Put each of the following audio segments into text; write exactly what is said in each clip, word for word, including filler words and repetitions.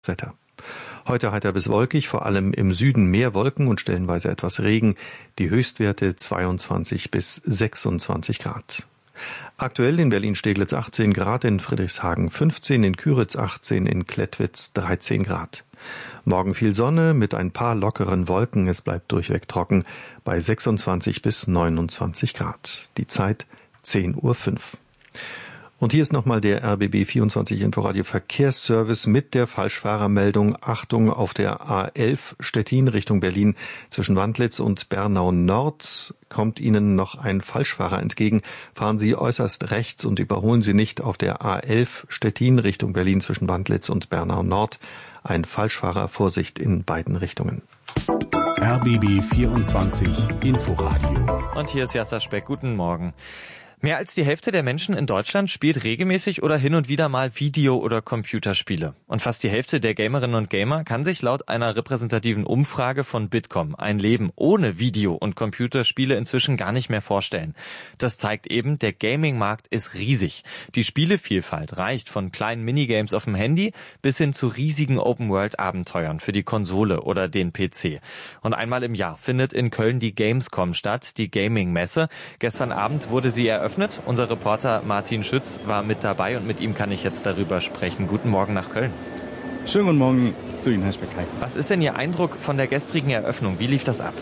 Wetter. Heute heiter bis wolkig, vor allem im Süden mehr Wolken und stellenweise etwas Regen. Die Höchstwerte zweiundzwanzig bis sechsundzwanzig Grad. Aktuell in Berlin-Steglitz achtzehn Grad, in Friedrichshagen fünfzehn, in Küritz achtzehn, in Klettwitz dreizehn Grad. Morgen viel Sonne mit ein paar lockeren Wolken. Es bleibt durchweg trocken bei sechsundzwanzig bis neunundzwanzig Grad. Die Zeit zehn Uhr fünf. Und hier ist nochmal der R B B vierundzwanzig Inforadio Verkehrsservice mit der Falschfahrermeldung. Achtung, auf der A elf Stettin Richtung Berlin zwischen Wandlitz und Bernau Nord kommt Ihnen noch ein Falschfahrer entgegen. Fahren Sie äußerst rechts und überholen Sie nicht auf der A elf Stettin Richtung Berlin zwischen Wandlitz und Bernau Nord. Ein Falschfahrer, Vorsicht in beiden Richtungen. R B B vierundzwanzig Inforadio. Und hier ist Jasser Speck. Guten Morgen. Mehr als die Hälfte der Menschen in Deutschland spielt regelmäßig oder hin und wieder mal Video- oder Computerspiele. Und fast die Hälfte der Gamerinnen und Gamer kann sich laut einer repräsentativen Umfrage von Bitkom ein Leben ohne Video- und Computerspiele inzwischen gar nicht mehr vorstellen. Das zeigt eben, der Gaming-Markt ist riesig. Die Spielevielfalt reicht von kleinen Minigames auf dem Handy bis hin zu riesigen Open-World-Abenteuern für die Konsole oder den P C. Und einmal im Jahr findet in Köln die Gamescom statt, die Gaming-Messe. Gestern Abend wurde sie eröffnet. Unser Reporter Martin Schütz war mit dabei und mit ihm kann ich jetzt darüber sprechen. Guten Morgen nach Köln. Schönen guten Morgen zu Ihnen, Herr Speck. Was ist denn Ihr Eindruck von der gestrigen Eröffnung? Wie lief das ab?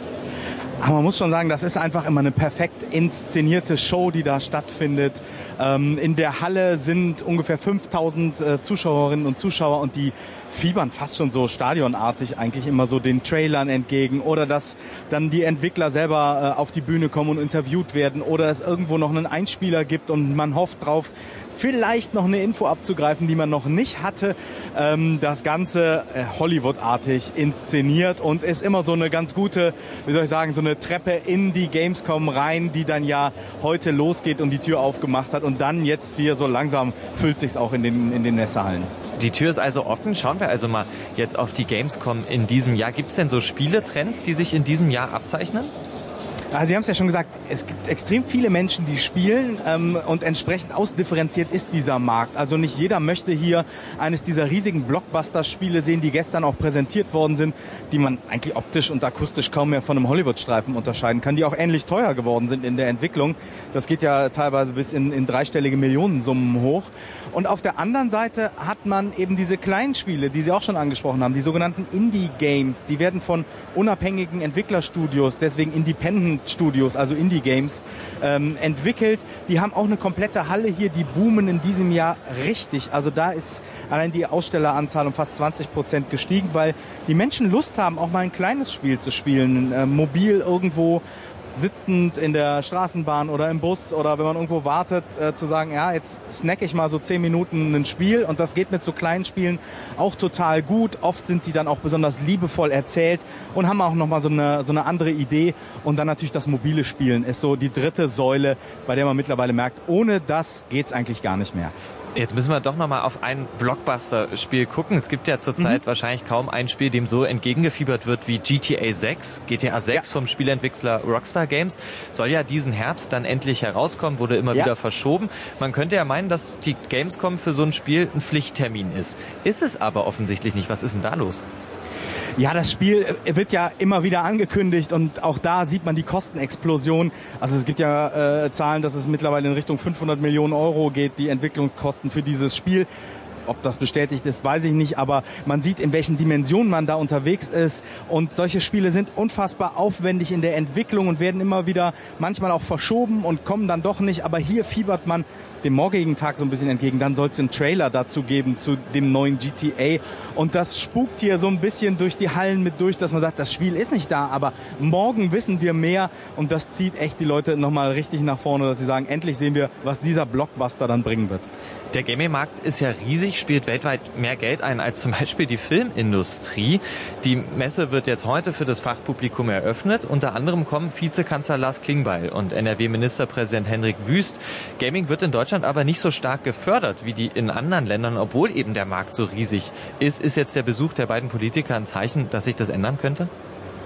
Aber man muss schon sagen, das ist einfach immer eine perfekt inszenierte Show, die da stattfindet. Ähm, in der Halle sind ungefähr fünftausend äh, Zuschauerinnen und Zuschauer und die fiebern fast schon so stadionartig eigentlich immer so den Trailern entgegen oder dass dann die Entwickler selber äh, auf die Bühne kommen und interviewt werden oder es irgendwo noch einen Einspieler gibt und man hofft drauf, vielleicht noch eine Info abzugreifen, die man noch nicht hatte. Ähm, das Ganze äh, Hollywood-artig inszeniert und ist immer so eine ganz gute, wie soll ich sagen, so eine Treppe in die Gamescom rein, die dann ja heute losgeht und die Tür aufgemacht hat und dann jetzt hier so langsam füllt sich's auch in den, in den Messehallen. Die Tür ist also offen. Schauen wir also mal jetzt auf die Gamescom in diesem Jahr. Gibt es denn so Spieletrends, die sich in diesem Jahr abzeichnen? Also Sie haben es ja schon gesagt, es gibt extrem viele Menschen, die spielen ähm, und entsprechend ausdifferenziert ist dieser Markt. Also nicht jeder möchte hier eines dieser riesigen Blockbuster-Spiele sehen, die gestern auch präsentiert worden sind, die man eigentlich optisch und akustisch kaum mehr von einem Hollywood-Streifen unterscheiden kann, die auch ähnlich teuer geworden sind in der Entwicklung. Das geht ja teilweise bis in, in dreistellige Millionensummen hoch. Und auf der anderen Seite hat man eben diese kleinen Spiele, die Sie auch schon angesprochen haben, die sogenannten Indie-Games. Die werden von unabhängigen Entwicklerstudios, deswegen Independent-Studios, also Indie-Games, ähm, entwickelt. Die haben auch eine komplette Halle hier, die boomen in diesem Jahr richtig. Also da ist allein die Ausstelleranzahl um fast zwanzig Prozent gestiegen, weil die Menschen Lust haben, auch mal ein kleines Spiel zu spielen, äh, mobil irgendwo sitzend in der Straßenbahn oder im Bus oder wenn man irgendwo wartet, äh, zu sagen, ja, jetzt snack ich mal so zehn Minuten ein Spiel und das geht mit so kleinen Spielen auch total gut. Oft sind die dann auch besonders liebevoll erzählt und haben auch nochmal so eine, so eine andere Idee. Und dann natürlich das mobile Spielen ist so die dritte Säule, bei der man mittlerweile merkt, ohne das geht's eigentlich gar nicht mehr. Jetzt müssen wir doch nochmal auf ein Blockbuster-Spiel gucken. Es gibt ja zurzeit mhm. wahrscheinlich kaum ein Spiel, dem so entgegengefiebert wird wie G T A sechs. G T A sechs ja. vom Spieleentwickler Rockstar Games soll ja diesen Herbst dann endlich herauskommen, wurde immer ja. wieder verschoben. Man könnte ja meinen, dass die Gamescom für so ein Spiel ein Pflichttermin ist. Ist es aber offensichtlich nicht. Was ist denn da los? Ja, das Spiel wird ja immer wieder angekündigt und auch da sieht man die Kostenexplosion. Also es gibt ja äh, Zahlen, dass es mittlerweile in Richtung fünfhundert Millionen Euro geht, die Entwicklungskosten für dieses Spiel. Ob das bestätigt ist, weiß ich nicht, aber man sieht, in welchen Dimensionen man da unterwegs ist und solche Spiele sind unfassbar aufwendig in der Entwicklung und werden immer wieder manchmal auch verschoben und kommen dann doch nicht, aber hier fiebert man dem morgigen Tag so ein bisschen entgegen. Dann soll es einen Trailer dazu geben zu dem neuen G T A und das spukt hier so ein bisschen durch die Hallen mit durch, dass man sagt, das Spiel ist nicht da, aber morgen wissen wir mehr und das zieht echt die Leute nochmal richtig nach vorne, dass sie sagen, endlich sehen wir, was dieser Blockbuster dann bringen wird. Der Gaming-Markt ist ja riesig, spielt weltweit mehr Geld ein als zum Beispiel die Filmindustrie. Die Messe wird jetzt heute für das Fachpublikum eröffnet. Unter anderem kommen Vizekanzler Lars Klingbeil und N R W-Ministerpräsident Hendrik Wüst. Gaming wird in Deutschland aber nicht so stark gefördert wie die in anderen Ländern, obwohl eben der Markt so riesig ist. Ist jetzt der Besuch der beiden Politiker ein Zeichen, dass sich das ändern könnte?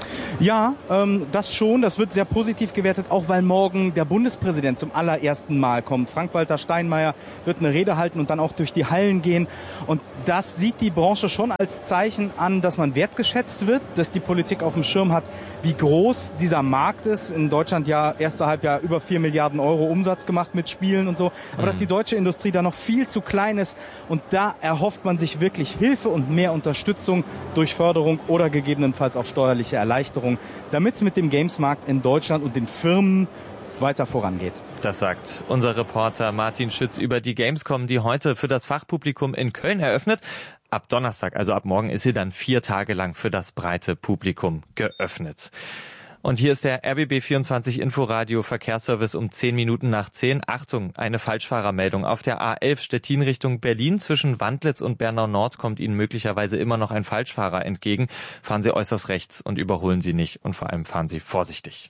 Ja, ähm, das schon. Das wird sehr positiv gewertet, auch weil morgen der Bundespräsident zum allerersten Mal kommt. Frank-Walter Steinmeier wird eine Rede halten und dann auch durch die Hallen gehen. Und das sieht die Branche schon als Zeichen an, dass man wertgeschätzt wird, dass die Politik auf dem Schirm hat, wie groß dieser Markt ist. In Deutschland ja erste Halbjahr über vier Milliarden Euro Umsatz gemacht mit Spielen und so. Aber mhm. dass die deutsche Industrie da noch viel zu klein ist. Und da erhofft man sich wirklich Hilfe und mehr Unterstützung durch Förderung oder gegebenenfalls auch steuerliche Erleichterung, damit es mit dem Gamesmarkt in Deutschland und den Firmen weiter vorangeht. Das sagt unser Reporter Martin Schütz über die Gamescom, die heute für das Fachpublikum in Köln eröffnet. Ab Donnerstag, also ab morgen, ist sie dann vier Tage lang für das breite Publikum geöffnet. Und hier ist der R B B vierundzwanzig Inforadio Verkehrsservice um zehn Minuten nach zehn. Achtung, eine Falschfahrermeldung. Auf der A elf Stettin Richtung Berlin zwischen Wandlitz und Bernau Nord kommt Ihnen möglicherweise immer noch ein Falschfahrer entgegen. Fahren Sie äußerst rechts und überholen Sie nicht. Und vor allem fahren Sie vorsichtig.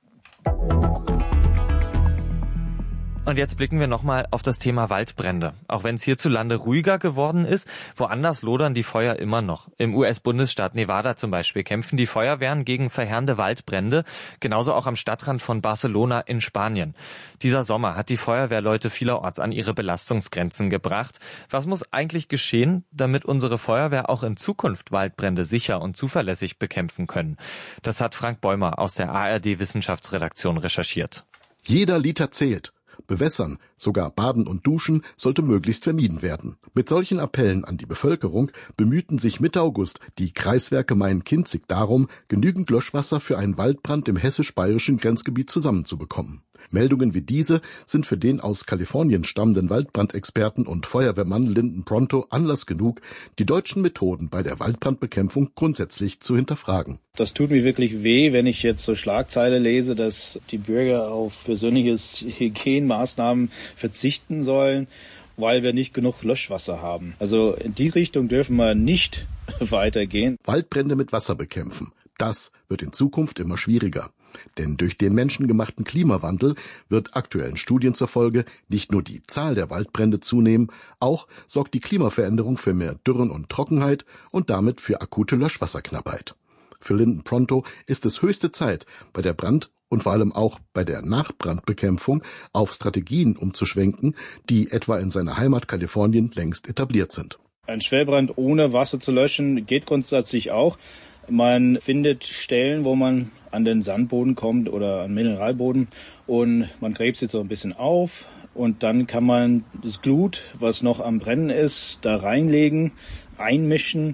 Und jetzt blicken wir nochmal auf das Thema Waldbrände. Auch wenn es hierzulande ruhiger geworden ist, woanders lodern die Feuer immer noch. Im U S-Bundesstaat Nevada zum Beispiel kämpfen die Feuerwehren gegen verheerende Waldbrände, genauso auch am Stadtrand von Barcelona in Spanien. Dieser Sommer hat die Feuerwehrleute vielerorts an ihre Belastungsgrenzen gebracht. Was muss eigentlich geschehen, damit unsere Feuerwehr auch in Zukunft Waldbrände sicher und zuverlässig bekämpfen können? Das hat Frank Bäumer aus der A R D-Wissenschaftsredaktion recherchiert. Jeder Liter zählt. Bewässern, sogar Baden und Duschen sollte möglichst vermieden werden. Mit solchen Appellen an die Bevölkerung bemühten sich Mitte August die Kreiswerke Main-Kinzig darum, genügend Löschwasser für einen Waldbrand im hessisch-bayerischen Grenzgebiet zusammenzubekommen. Meldungen wie diese sind für den aus Kalifornien stammenden Waldbrandexperten und Feuerwehrmann Lyndon Pronto Anlass genug, die deutschen Methoden bei der Waldbrandbekämpfung grundsätzlich zu hinterfragen. Das tut mir wirklich weh, wenn ich jetzt so Schlagzeile lese, dass die Bürger auf persönliches Hygienemaßnahmen verzichten sollen, weil wir nicht genug Löschwasser haben. Also in die Richtung dürfen wir nicht weitergehen. Waldbrände mit Wasser bekämpfen, das wird in Zukunft immer schwieriger. Denn durch den menschengemachten Klimawandel wird aktuellen Studien zufolge nicht nur die Zahl der Waldbrände zunehmen, auch sorgt die Klimaveränderung für mehr Dürren und Trockenheit und damit für akute Löschwasserknappheit. Für Lyndon Pronto ist es höchste Zeit, bei der Brand- und vor allem auch bei der Nachbrandbekämpfung auf Strategien umzuschwenken, die etwa in seiner Heimat Kalifornien längst etabliert sind. Ein Schwellbrand ohne Wasser zu löschen geht grundsätzlich auch. Man findet Stellen, wo man an den Sandboden kommt oder an Mineralboden und man gräbt sich so ein bisschen auf und dann kann man das Glut, was noch am Brennen ist, da reinlegen, einmischen.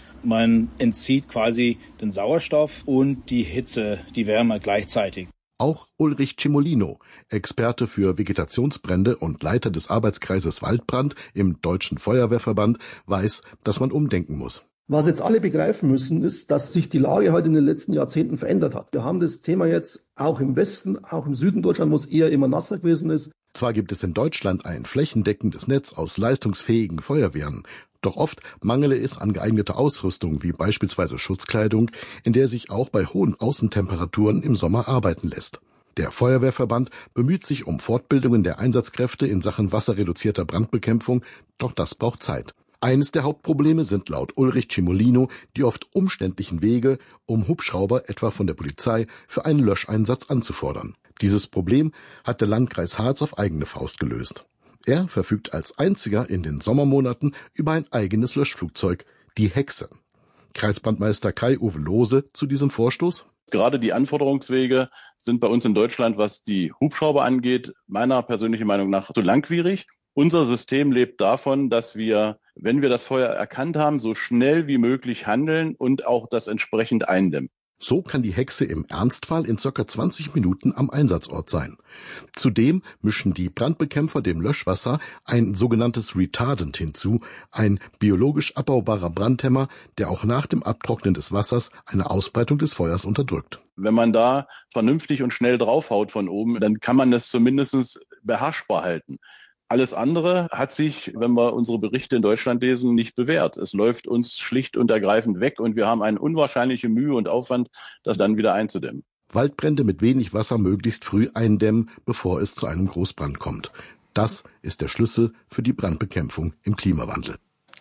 Man entzieht quasi den Sauerstoff und die Hitze, die Wärme gleichzeitig. Auch Ulrich Cimolino, Experte für Vegetationsbrände und Leiter des Arbeitskreises Waldbrand im Deutschen Feuerwehrverband, weiß, dass man umdenken muss. Was jetzt alle begreifen müssen, ist, dass sich die Lage halt in den letzten Jahrzehnten verändert hat. Wir haben das Thema jetzt auch im Westen, auch im Süden Deutschland, wo es eher immer nasser gewesen ist. Zwar gibt es in Deutschland ein flächendeckendes Netz aus leistungsfähigen Feuerwehren, doch oft mangele es an geeigneter Ausrüstung wie beispielsweise Schutzkleidung, in der sich auch bei hohen Außentemperaturen im Sommer arbeiten lässt. Der Feuerwehrverband bemüht sich um Fortbildungen der Einsatzkräfte in Sachen wasserreduzierter Brandbekämpfung, doch das braucht Zeit. Eines der Hauptprobleme sind laut Ulrich Cimolino die oft umständlichen Wege, um Hubschrauber etwa von der Polizei für einen Löscheinsatz anzufordern. Dieses Problem hat der Landkreis Harz auf eigene Faust gelöst. Er verfügt als einziger in den Sommermonaten über ein eigenes Löschflugzeug, die Hexe. Kreisbrandmeister Kai-Uwe Lohse zu diesem Vorstoß. Gerade die Anforderungswege sind bei uns in Deutschland, was die Hubschrauber angeht, meiner persönlichen Meinung nach zu langwierig. Unser System lebt davon, dass wir, wenn wir das Feuer erkannt haben, so schnell wie möglich handeln und auch das entsprechend eindämmen. So kann die Hexe im Ernstfall in ca. zwanzig Minuten am Einsatzort sein. Zudem mischen die Brandbekämpfer dem Löschwasser ein sogenanntes Retardant hinzu, ein biologisch abbaubarer Brandhemmer, der auch nach dem Abtrocknen des Wassers eine Ausbreitung des Feuers unterdrückt. Wenn man da vernünftig und schnell draufhaut von oben, dann kann man das zumindest beherrschbar halten. Alles andere hat sich, wenn wir unsere Berichte in Deutschland lesen, nicht bewährt. Es läuft uns schlicht und ergreifend weg und wir haben eine unwahrscheinliche Mühe und Aufwand, das dann wieder einzudämmen. Waldbrände mit wenig Wasser möglichst früh eindämmen, bevor es zu einem Großbrand kommt. Das ist der Schlüssel für die Brandbekämpfung im Klimawandel.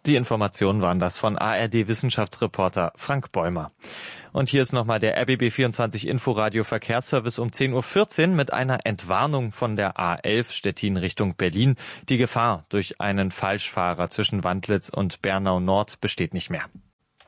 Die Informationen waren das von A R D-Wissenschaftsreporter Frank Bäumer. Und hier ist nochmal der R B B vierundzwanzig Inforadio Verkehrsservice um zehn Uhr vierzehn mit einer Entwarnung von der A elf Stettin Richtung Berlin. Die Gefahr durch einen Falschfahrer zwischen Wandlitz und Bernau Nord besteht nicht mehr.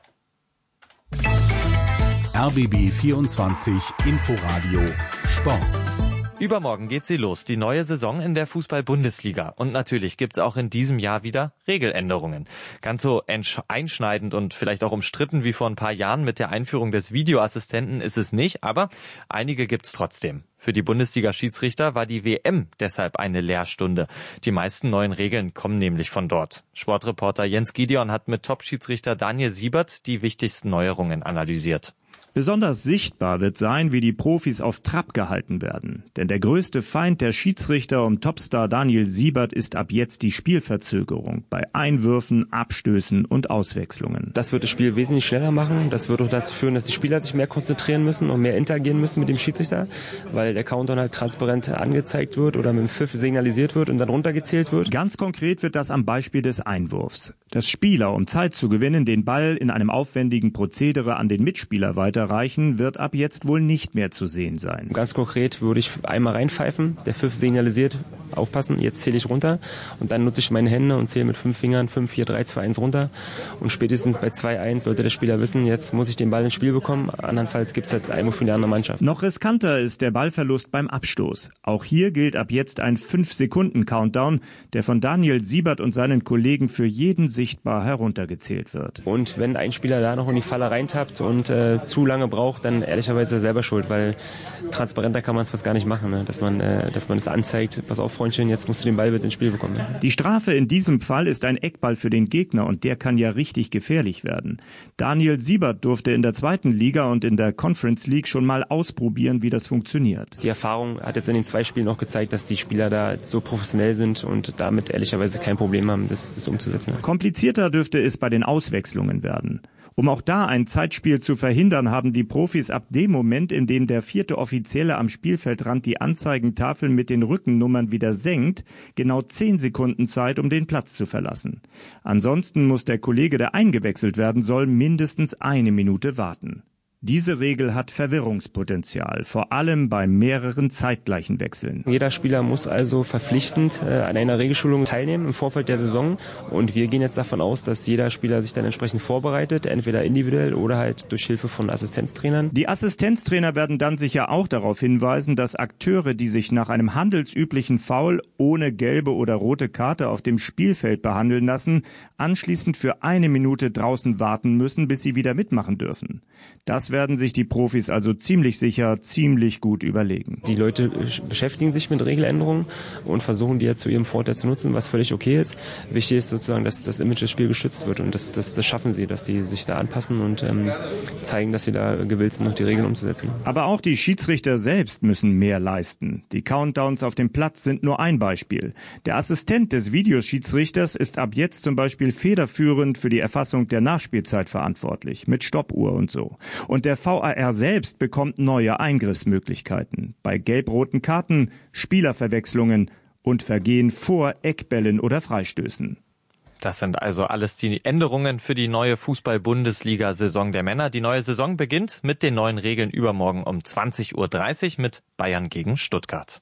R B B vierundzwanzig Inforadio Sport. Übermorgen geht sie los, die neue Saison in der Fußball-Bundesliga. Und natürlich gibt's auch in diesem Jahr wieder Regeländerungen. Ganz so einschneidend und vielleicht auch umstritten wie vor ein paar Jahren mit der Einführung des Videoassistenten ist es nicht, aber einige gibt's trotzdem. Für die Bundesliga-Schiedsrichter war die W M deshalb eine Lehrstunde. Die meisten neuen Regeln kommen nämlich von dort. Sportreporter Jens Gideon hat mit Top-Schiedsrichter Daniel Siebert die wichtigsten Neuerungen analysiert. Besonders sichtbar wird sein, wie die Profis auf Trab gehalten werden. Denn der größte Feind der Schiedsrichter um Topstar Daniel Siebert ist ab jetzt die Spielverzögerung bei Einwürfen, Abstößen und Auswechslungen. Das wird das Spiel wesentlich schneller machen. Das wird auch dazu führen, dass die Spieler sich mehr konzentrieren müssen und mehr interagieren müssen mit dem Schiedsrichter, weil der Countdown halt transparent angezeigt wird oder mit dem Pfiff signalisiert wird und dann runtergezählt wird. Ganz konkret wird das am Beispiel des Einwurfs. Dass Spieler, um Zeit zu gewinnen, den Ball in einem aufwendigen Prozedere an den Mitspieler weiterreichen, wird ab jetzt wohl nicht mehr zu sehen sein. Ganz konkret würde ich einmal reinpfeifen, der Pfiff signalisiert, aufpassen, jetzt zähle ich runter und dann nutze ich meine Hände und zähle mit fünf Fingern fünf, vier, drei, zwei, eins runter und spätestens bei zwei eins sollte der Spieler wissen, jetzt muss ich den Ball ins Spiel bekommen, andernfalls gibt es halt Einwurf für die andere Mannschaft. Noch riskanter ist der Ballverlust beim Abstoß. Auch hier gilt ab jetzt ein fünf Sekunden Countdown, der von Daniel Siebert und seinen Kollegen für jeden sichtbar heruntergezählt wird. Und wenn ein Spieler da noch in die Falle reintappt und äh, zu lange braucht, dann ehrlicherweise selber schuld, weil transparenter kann man es fast gar nicht machen, ne? dass man äh, dass man es anzeigt, pass auf Freundchen, jetzt musst du den Ball mit ins Spiel bekommen. Ne? Die Strafe in diesem Fall ist ein Eckball für den Gegner und der kann ja richtig gefährlich werden. Daniel Siebert durfte in der zweiten Liga und in der Conference League schon mal ausprobieren, wie das funktioniert. Die Erfahrung hat jetzt in den zwei Spielen auch gezeigt, dass die Spieler da so professionell sind und damit ehrlicherweise kein Problem haben, das, das umzusetzen. Komplizierter dürfte es bei den Auswechslungen werden. Um auch da ein Zeitspiel zu verhindern, haben die Profis ab dem Moment, in dem der vierte Offizielle am Spielfeldrand die Anzeigentafel mit den Rückennummern wieder senkt, genau zehn Sekunden Zeit, um den Platz zu verlassen. Ansonsten muss der Kollege, der eingewechselt werden soll, mindestens eine Minute warten. Diese Regel hat Verwirrungspotenzial, vor allem bei mehreren zeitgleichen Wechseln. Jeder Spieler muss also verpflichtend äh, an einer Regelschulung teilnehmen im Vorfeld der Saison und wir gehen jetzt davon aus, dass jeder Spieler sich dann entsprechend vorbereitet, entweder individuell oder halt durch Hilfe von Assistenztrainern. Die Assistenztrainer werden dann sicher auch darauf hinweisen, dass Akteure, die sich nach einem handelsüblichen Foul ohne gelbe oder rote Karte auf dem Spielfeld behandeln lassen, anschließend für eine Minute draußen warten müssen, bis sie wieder mitmachen dürfen. Das werden sich die Profis also ziemlich sicher, ziemlich gut überlegen. Die Leute beschäftigen sich mit Regeländerungen und versuchen die ja zu ihrem Vorteil zu nutzen, was völlig okay ist. Wichtig ist sozusagen, dass das Image des Spiels geschützt wird und das, das, das schaffen sie, dass sie sich da anpassen und ähm, zeigen, dass sie da gewillt sind, noch die Regeln umzusetzen. Aber auch die Schiedsrichter selbst müssen mehr leisten. Die Countdowns auf dem Platz sind nur ein Beispiel. Der Assistent des Videoschiedsrichters ist ab jetzt zum Beispiel federführend für die Erfassung der Nachspielzeit verantwortlich, mit Stoppuhr und so. Und der V A R selbst bekommt neue Eingriffsmöglichkeiten bei gelb-roten Karten, Spielerverwechslungen und Vergehen vor Eckbällen oder Freistößen. Das sind also alles die Änderungen für die neue Fußball-Bundesliga-Saison der Männer. Die neue Saison beginnt mit den neuen Regeln übermorgen um zwanzig Uhr dreißig mit Bayern gegen Stuttgart.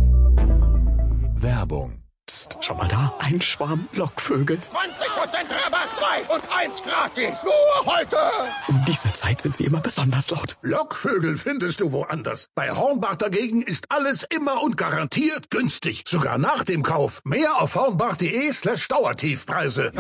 Werbung. Psst, schau mal da, ein Schwarm Lockvögel. zwanzig Prozent Rabatt, zwei und eins gratis. Nur heute. Um diese Zeit sind sie immer besonders laut. Lockvögel findest du woanders. Bei Hornbach dagegen ist alles immer und garantiert günstig. Sogar nach dem Kauf. Mehr auf hornbach.de slash Dauertiefpreise.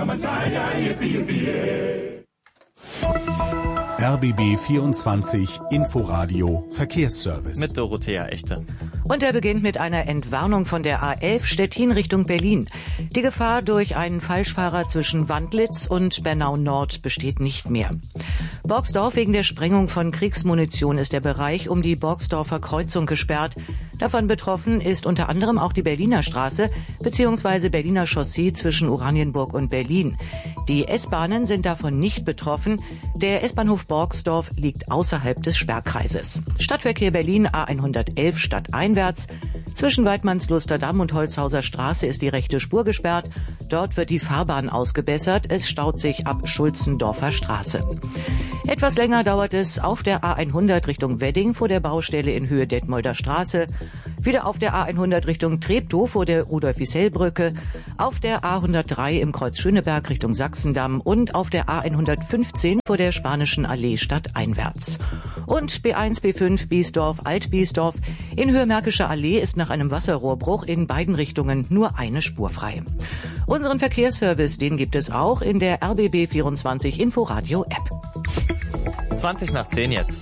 R B B vierundzwanzig Inforadio Verkehrsservice. Mit Dorothea Echte. Und er beginnt mit einer Entwarnung von der A elf Stettin Richtung Berlin. Die Gefahr durch einen Falschfahrer zwischen Wandlitz und Bernau Nord besteht nicht mehr. Borgsdorf wegen der Sprengung von Kriegsmunition ist der Bereich um die Borgsdorfer Kreuzung gesperrt. Davon betroffen ist unter anderem auch die Berliner Straße bzw. Berliner Chaussee zwischen Oranienburg und Berlin. Die S-Bahnen sind davon nicht betroffen. Der S-Bahnhof Borgsdorf liegt außerhalb des Sperrkreises. Stadtverkehr Berlin A hundertelf stadteinwärts. Zwischen Weidmannsluster-Damm und Holzhauser Straße ist die rechte Spur gesperrt. Dort wird die Fahrbahn ausgebessert. Es staut sich ab Schulzendorfer Straße. Etwas länger dauert es auf der A hundert Richtung Wedding vor der Baustelle in Höhe Detmolder Straße. Wieder auf der A hundert Richtung Treptow vor der Rudolf-Wissell-Brücke. Auf der A hundertdrei im Kreuz Schöneberg Richtung Sachsendamm und auf der A hundertfünfzehn vor der Spanischen Allee stadteinwärts. Und B eins, B fünf, Biesdorf, Alt-Biesdorf. In Höhe Märkische Allee ist nach einem Wasserrohrbruch in beiden Richtungen nur eine Spur frei. Unseren Verkehrsservice, den gibt es auch in der R B B vierundzwanzig Inforadio App. zwanzig nach zehn jetzt.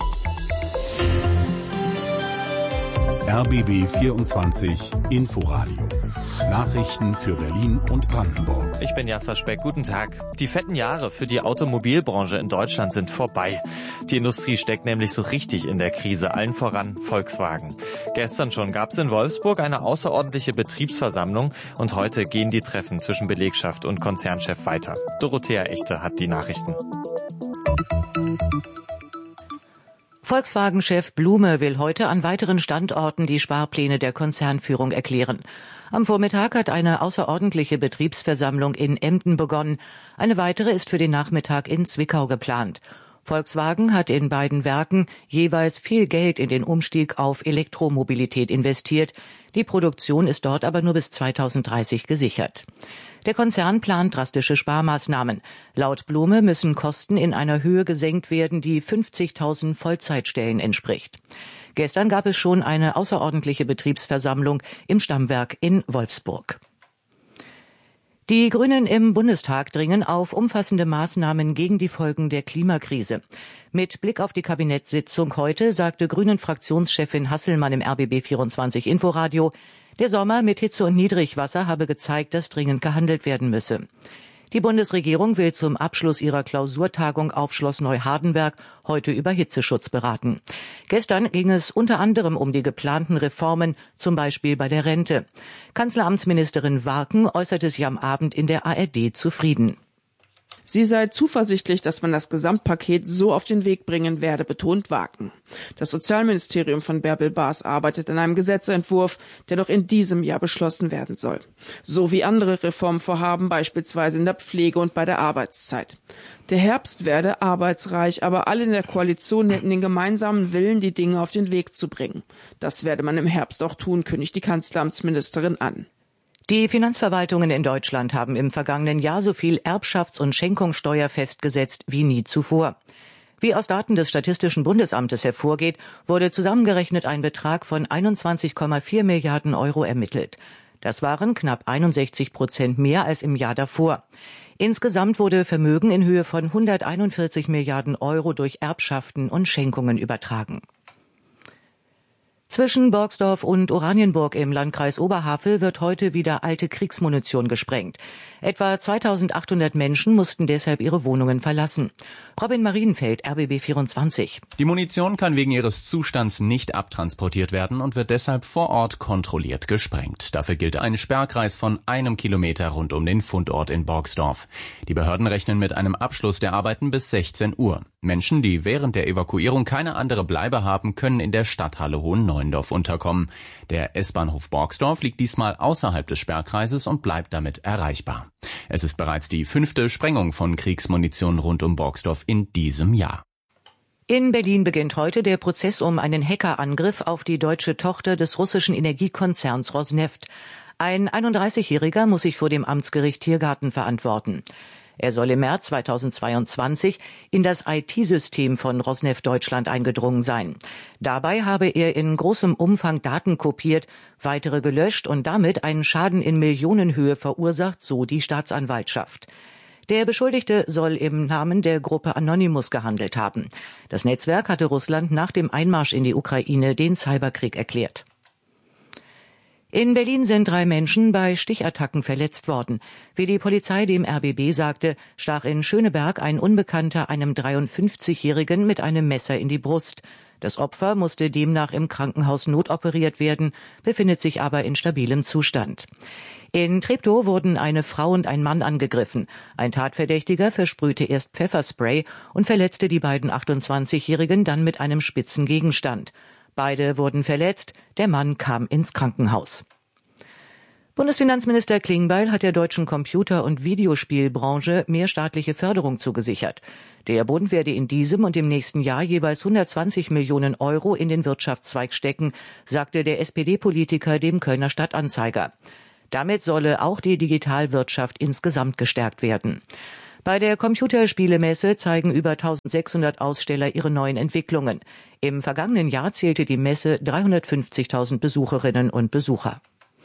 R B B vierundzwanzig Inforadio. Nachrichten für Berlin und Brandenburg. Ich bin Jasper Speck. Guten Tag. Die fetten Jahre für die Automobilbranche in Deutschland sind vorbei. Die Industrie steckt nämlich so richtig in der Krise, allen voran Volkswagen. Gestern schon gab es in Wolfsburg eine außerordentliche Betriebsversammlung und heute gehen die Treffen zwischen Belegschaft und Konzernchef weiter. Dorothea Echte hat die Nachrichten. Volkswagen-Chef Blume will heute an weiteren Standorten die Sparpläne der Konzernführung erklären. Am Vormittag hat eine außerordentliche Betriebsversammlung in Emden begonnen. Eine weitere ist für den Nachmittag in Zwickau geplant. Volkswagen hat in beiden Werken jeweils viel Geld in den Umstieg auf Elektromobilität investiert. Die Produktion ist dort aber nur bis zweitausenddreißig gesichert. Der Konzern plant drastische Sparmaßnahmen. Laut Blume müssen Kosten in einer Höhe gesenkt werden, die fünfzigtausend Vollzeitstellen entspricht. Gestern gab es schon eine außerordentliche Betriebsversammlung im Stammwerk in Wolfsburg. Die Grünen im Bundestag dringen auf umfassende Maßnahmen gegen die Folgen der Klimakrise. Mit Blick auf die Kabinettssitzung heute sagte Grünen-Fraktionschefin Hasselmann im R B B vierundzwanzig Inforadio, der Sommer mit Hitze und Niedrigwasser habe gezeigt, dass dringend gehandelt werden müsse. Die Bundesregierung will zum Abschluss ihrer Klausurtagung auf Schloss Neuhardenberg heute über Hitzeschutz beraten. Gestern ging es unter anderem um die geplanten Reformen, zum Beispiel bei der Rente. Kanzleramtsministerin Warken äußerte sich am Abend in der A R D zufrieden. Sie sei zuversichtlich, dass man das Gesamtpaket so auf den Weg bringen werde, betont Warken. Das Sozialministerium von Bärbel Baas arbeitet an einem Gesetzentwurf, der noch in diesem Jahr beschlossen werden soll. So wie andere Reformvorhaben, beispielsweise in der Pflege und bei der Arbeitszeit. Der Herbst werde arbeitsreich, aber alle in der Koalition hätten den gemeinsamen Willen, die Dinge auf den Weg zu bringen. Das werde man im Herbst auch tun, kündigt die Kanzleramtsministerin an. Die Finanzverwaltungen in Deutschland haben im vergangenen Jahr so viel Erbschafts- und Schenkungssteuer festgesetzt wie nie zuvor. Wie aus Daten des Statistischen Bundesamtes hervorgeht, wurde zusammengerechnet ein Betrag von einundzwanzig Komma vier Milliarden Euro ermittelt. Das waren knapp einundsechzig Prozent mehr als im Jahr davor. Insgesamt wurde Vermögen in Höhe von hunderteinundvierzig Milliarden Euro durch Erbschaften und Schenkungen übertragen. Zwischen Borgsdorf und Oranienburg im Landkreis Oberhavel wird heute wieder alte Kriegsmunition gesprengt. Etwa zweitausendachthundert Menschen mussten deshalb ihre Wohnungen verlassen. Robin Marienfeld, R B B vierundzwanzig. Die Munition kann wegen ihres Zustands nicht abtransportiert werden und wird deshalb vor Ort kontrolliert gesprengt. Dafür gilt ein Sperrkreis von einem Kilometer rund um den Fundort in Borgsdorf. Die Behörden rechnen mit einem Abschluss der Arbeiten bis sechzehn Uhr. Menschen, die während der Evakuierung keine andere Bleibe haben, können in der Stadthalle Hohenneuendorf unterkommen. Der S-Bahnhof Borgsdorf liegt diesmal außerhalb des Sperrkreises und bleibt damit erreichbar. Es ist bereits die fünfte Sprengung von Kriegsmunition rund um Borgsdorf in diesem Jahr. In Berlin beginnt heute der Prozess um einen Hackerangriff auf die deutsche Tochter des russischen Energiekonzerns Rosneft. Ein einunddreißigjähriger muss sich vor dem Amtsgericht Tiergarten verantworten. Er soll im März zweitausendzweiundzwanzig in das I T-System von Rosneft Deutschland eingedrungen sein. Dabei habe er in großem Umfang Daten kopiert, weitere gelöscht und damit einen Schaden in Millionenhöhe verursacht, so die Staatsanwaltschaft. Der Beschuldigte soll im Namen der Gruppe Anonymous gehandelt haben. Das Netzwerk hatte Russland nach dem Einmarsch in die Ukraine den Cyberkrieg erklärt. In Berlin sind drei Menschen bei Stichattacken verletzt worden. Wie die Polizei dem R B B sagte, stach in Schöneberg ein Unbekannter einem dreiundfünfzigjährigen mit einem Messer in die Brust. Das Opfer musste demnach im Krankenhaus notoperiert werden, befindet sich aber in stabilem Zustand. In Treptow wurden eine Frau und ein Mann angegriffen. Ein Tatverdächtiger versprühte erst Pfefferspray und verletzte die beiden achtundzwanzigjährigen dann mit einem spitzen Gegenstand. Beide wurden verletzt. Der Mann kam ins Krankenhaus. Bundesfinanzminister Klingbeil hat der deutschen Computer- und Videospielbranche mehr staatliche Förderung zugesichert. Der Bund werde in diesem und im nächsten Jahr jeweils hundertzwanzig Millionen Euro in den Wirtschaftszweig stecken, sagte der S P D-Politiker dem Kölner Stadtanzeiger. Damit solle auch die Digitalwirtschaft insgesamt gestärkt werden. Bei der Computerspielemesse zeigen über eintausendsechshundert Aussteller ihre neuen Entwicklungen. Im vergangenen Jahr zählte die Messe dreihundertfünfzigtausend Besucherinnen und Besucher.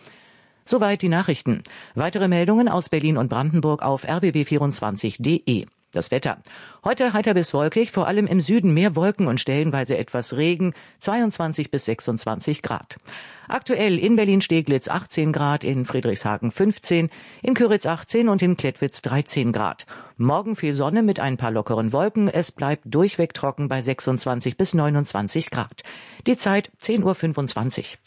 Soweit die Nachrichten. Weitere Meldungen aus Berlin und Brandenburg auf r b b vierundzwanzig punkt d e. Das Wetter. Heute heiter bis wolkig, vor allem im Süden mehr Wolken und stellenweise etwas Regen, zweiundzwanzig bis sechsundzwanzig Grad. Aktuell in Berlin-Steglitz achtzehn Grad, in Friedrichshagen fünfzehn, in Kyritz achtzehn und in Klettwitz dreizehn Grad. Morgen viel Sonne mit ein paar lockeren Wolken. Es bleibt durchweg trocken bei sechsundzwanzig bis neunundzwanzig Grad. Die Zeit zehn Uhr fünfundzwanzig.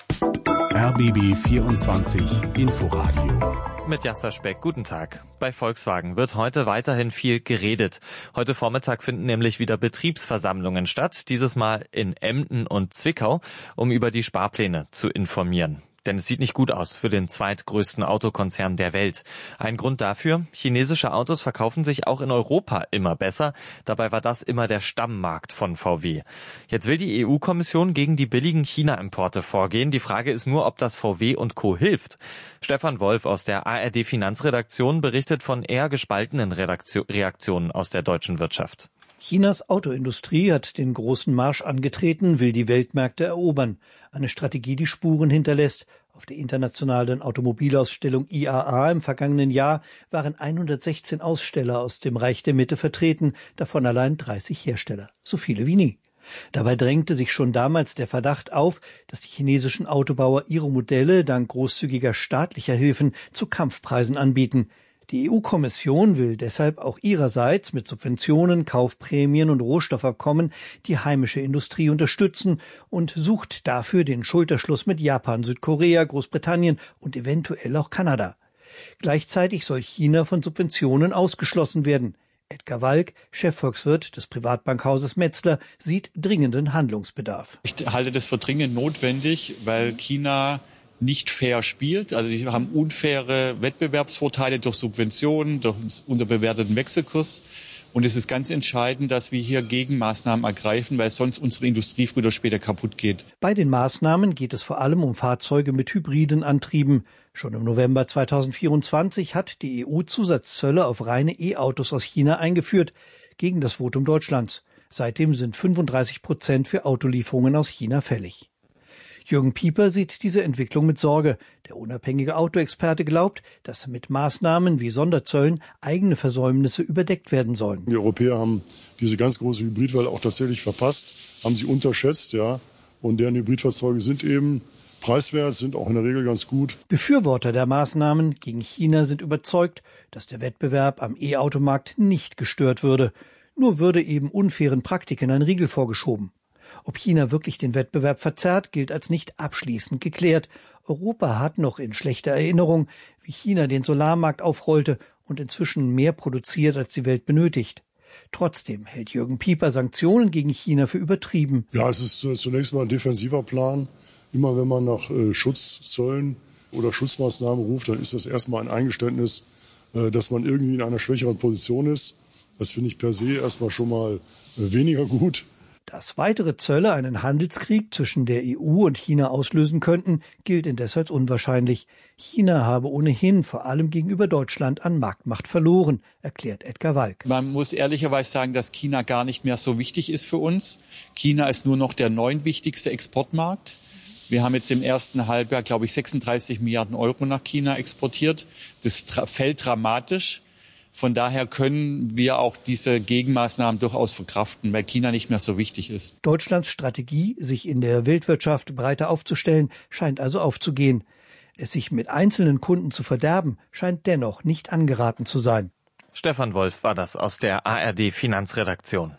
R B B vierundzwanzig Inforadio. Mit Jasser Speck, guten Tag. Bei Volkswagen wird heute weiterhin viel geredet. Heute Vormittag finden nämlich wieder Betriebsversammlungen statt, dieses Mal in Emden und Zwickau, um über die Sparpläne zu informieren. Denn es sieht nicht gut aus für den zweitgrößten Autokonzern der Welt. Ein Grund dafür, chinesische Autos verkaufen sich auch in Europa immer besser. Dabei war das immer der Stammmarkt von V W. Jetzt will die E U-Kommission gegen die billigen China-Importe vorgehen. Die Frage ist nur, ob das V W und Co. hilft. Stefan Wolf aus der A R D-Finanzredaktion berichtet von eher gespaltenen Reaktio- Reaktionen aus der deutschen Wirtschaft. Chinas Autoindustrie hat den großen Marsch angetreten, will die Weltmärkte erobern. Eine Strategie, die Spuren hinterlässt. Auf der internationalen Automobilausstellung I A A im vergangenen Jahr waren hundertsechzehn Aussteller aus dem Reich der Mitte vertreten, davon allein dreißig Hersteller. So viele wie nie. Dabei drängte sich schon damals der Verdacht auf, dass die chinesischen Autobauer ihre Modelle dank großzügiger staatlicher Hilfen zu Kampfpreisen anbieten. Die E U-Kommission will deshalb auch ihrerseits mit Subventionen, Kaufprämien und Rohstoffabkommen die heimische Industrie unterstützen und sucht dafür den Schulterschluss mit Japan, Südkorea, Großbritannien und eventuell auch Kanada. Gleichzeitig soll China von Subventionen ausgeschlossen werden. Edgar Walk, Chefvolkswirt des Privatbankhauses Metzler, sieht dringenden Handlungsbedarf. Ich halte das für dringend notwendig, weil China nicht fair spielt. Also die haben unfaire Wettbewerbsvorteile durch Subventionen, durch einen unterbewerteten Wechselkurs. Und es ist ganz entscheidend, dass wir hier Gegenmaßnahmen ergreifen, weil sonst unsere Industrie früher oder später kaputt geht. Bei den Maßnahmen geht es vor allem um Fahrzeuge mit hybriden Antrieben. Schon im November zweitausendvierundzwanzig hat die E U Zusatzzölle auf reine E-Autos aus China eingeführt, gegen das Votum Deutschlands. Seitdem sind fünfunddreißig Prozent für Autolieferungen aus China fällig. Jürgen Pieper sieht diese Entwicklung mit Sorge. Der unabhängige Autoexperte glaubt, dass mit Maßnahmen wie Sonderzöllen eigene Versäumnisse überdeckt werden sollen. Die Europäer haben diese ganz große Hybridwelle auch tatsächlich verpasst, haben sie unterschätzt, ja. Und deren Hybridfahrzeuge sind eben preiswert, sind auch in der Regel ganz gut. Befürworter der Maßnahmen gegen China sind überzeugt, dass der Wettbewerb am E-Automarkt nicht gestört würde. Nur würde eben unfairen Praktiken ein Riegel vorgeschoben. Ob China wirklich den Wettbewerb verzerrt, gilt als nicht abschließend geklärt. Europa hat noch in schlechter Erinnerung, wie China den Solarmarkt aufrollte und inzwischen mehr produziert, als die Welt benötigt. Trotzdem hält Jürgen Pieper Sanktionen gegen China für übertrieben. Ja, es ist zunächst mal ein defensiver Plan. Immer wenn man nach äh, Schutzzöllen oder Schutzmaßnahmen ruft, dann ist das erstmal ein Eingeständnis, äh, dass man irgendwie in einer schwächeren Position ist. Das finde ich per se erstmal schon mal äh, weniger gut. Dass weitere Zölle einen Handelskrieg zwischen der E U und China auslösen könnten, gilt indes als unwahrscheinlich. China habe ohnehin vor allem gegenüber Deutschland an Marktmacht verloren, erklärt Edgar Walk. Man muss ehrlicherweise sagen, dass China gar nicht mehr so wichtig ist für uns. China ist nur noch der neuntwichtigste Exportmarkt. Wir haben jetzt im ersten Halbjahr, glaube ich, sechsunddreißig Milliarden Euro nach China exportiert. Das fällt dramatisch. Von daher können wir auch diese Gegenmaßnahmen durchaus verkraften, weil China nicht mehr so wichtig ist. Deutschlands Strategie, sich in der Weltwirtschaft breiter aufzustellen, scheint also aufzugehen. Es sich mit einzelnen Kunden zu verderben, scheint dennoch nicht angeraten zu sein. Stefan Wolf war das aus der A R D Finanzredaktion.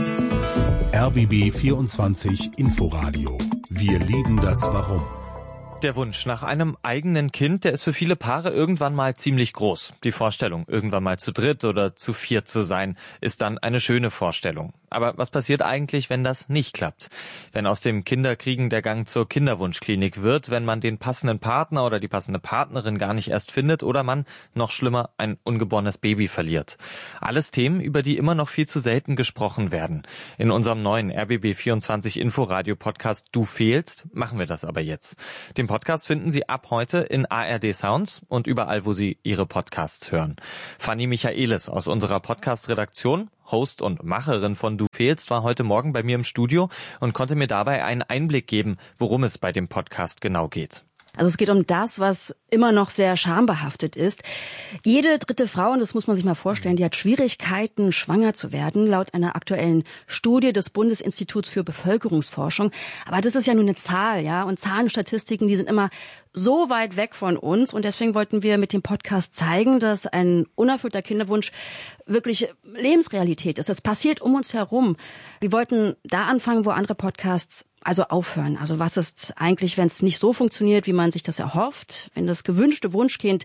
R B B vierundzwanzig Inforadio. Wir lieben das Warum. Der Wunsch nach einem eigenen Kind, der ist für viele Paare irgendwann mal ziemlich groß. Die Vorstellung, irgendwann mal zu dritt oder zu viert zu sein, ist dann eine schöne Vorstellung. Aber was passiert eigentlich, wenn das nicht klappt? Wenn aus dem Kinderkriegen der Gang zur Kinderwunschklinik wird, wenn man den passenden Partner oder die passende Partnerin gar nicht erst findet oder man, noch schlimmer, ein ungeborenes Baby verliert. Alles Themen, über die immer noch viel zu selten gesprochen werden. In unserem neuen R B B vierundzwanzig Inforadio Podcast Du fehlst machen wir das aber jetzt. Den Podcast finden Sie ab heute in A R D Sounds und überall, wo Sie Ihre Podcasts hören. Fanny Michaelis aus unserer Podcast-Redaktion, Host und Macherin von Du fehlst, war heute Morgen bei mir im Studio und konnte mir dabei einen Einblick geben, worum es bei dem Podcast genau geht. Also es geht um das, was immer noch sehr schambehaftet ist. Jede dritte Frau, und das muss man sich mal vorstellen, die hat Schwierigkeiten, schwanger zu werden, laut einer aktuellen Studie des Bundesinstituts für Bevölkerungsforschung. Aber das ist ja nur eine Zahl, ja. Und Zahlenstatistiken, die sind immer so weit weg von uns. Und deswegen wollten wir mit dem Podcast zeigen, dass ein unerfüllter Kinderwunsch wirklich Lebensrealität ist. Das passiert um uns herum. Wir wollten da anfangen, wo andere Podcasts also aufhören. Also was ist eigentlich, wenn es nicht so funktioniert, wie man sich das erhofft, wenn das gewünschte Wunschkind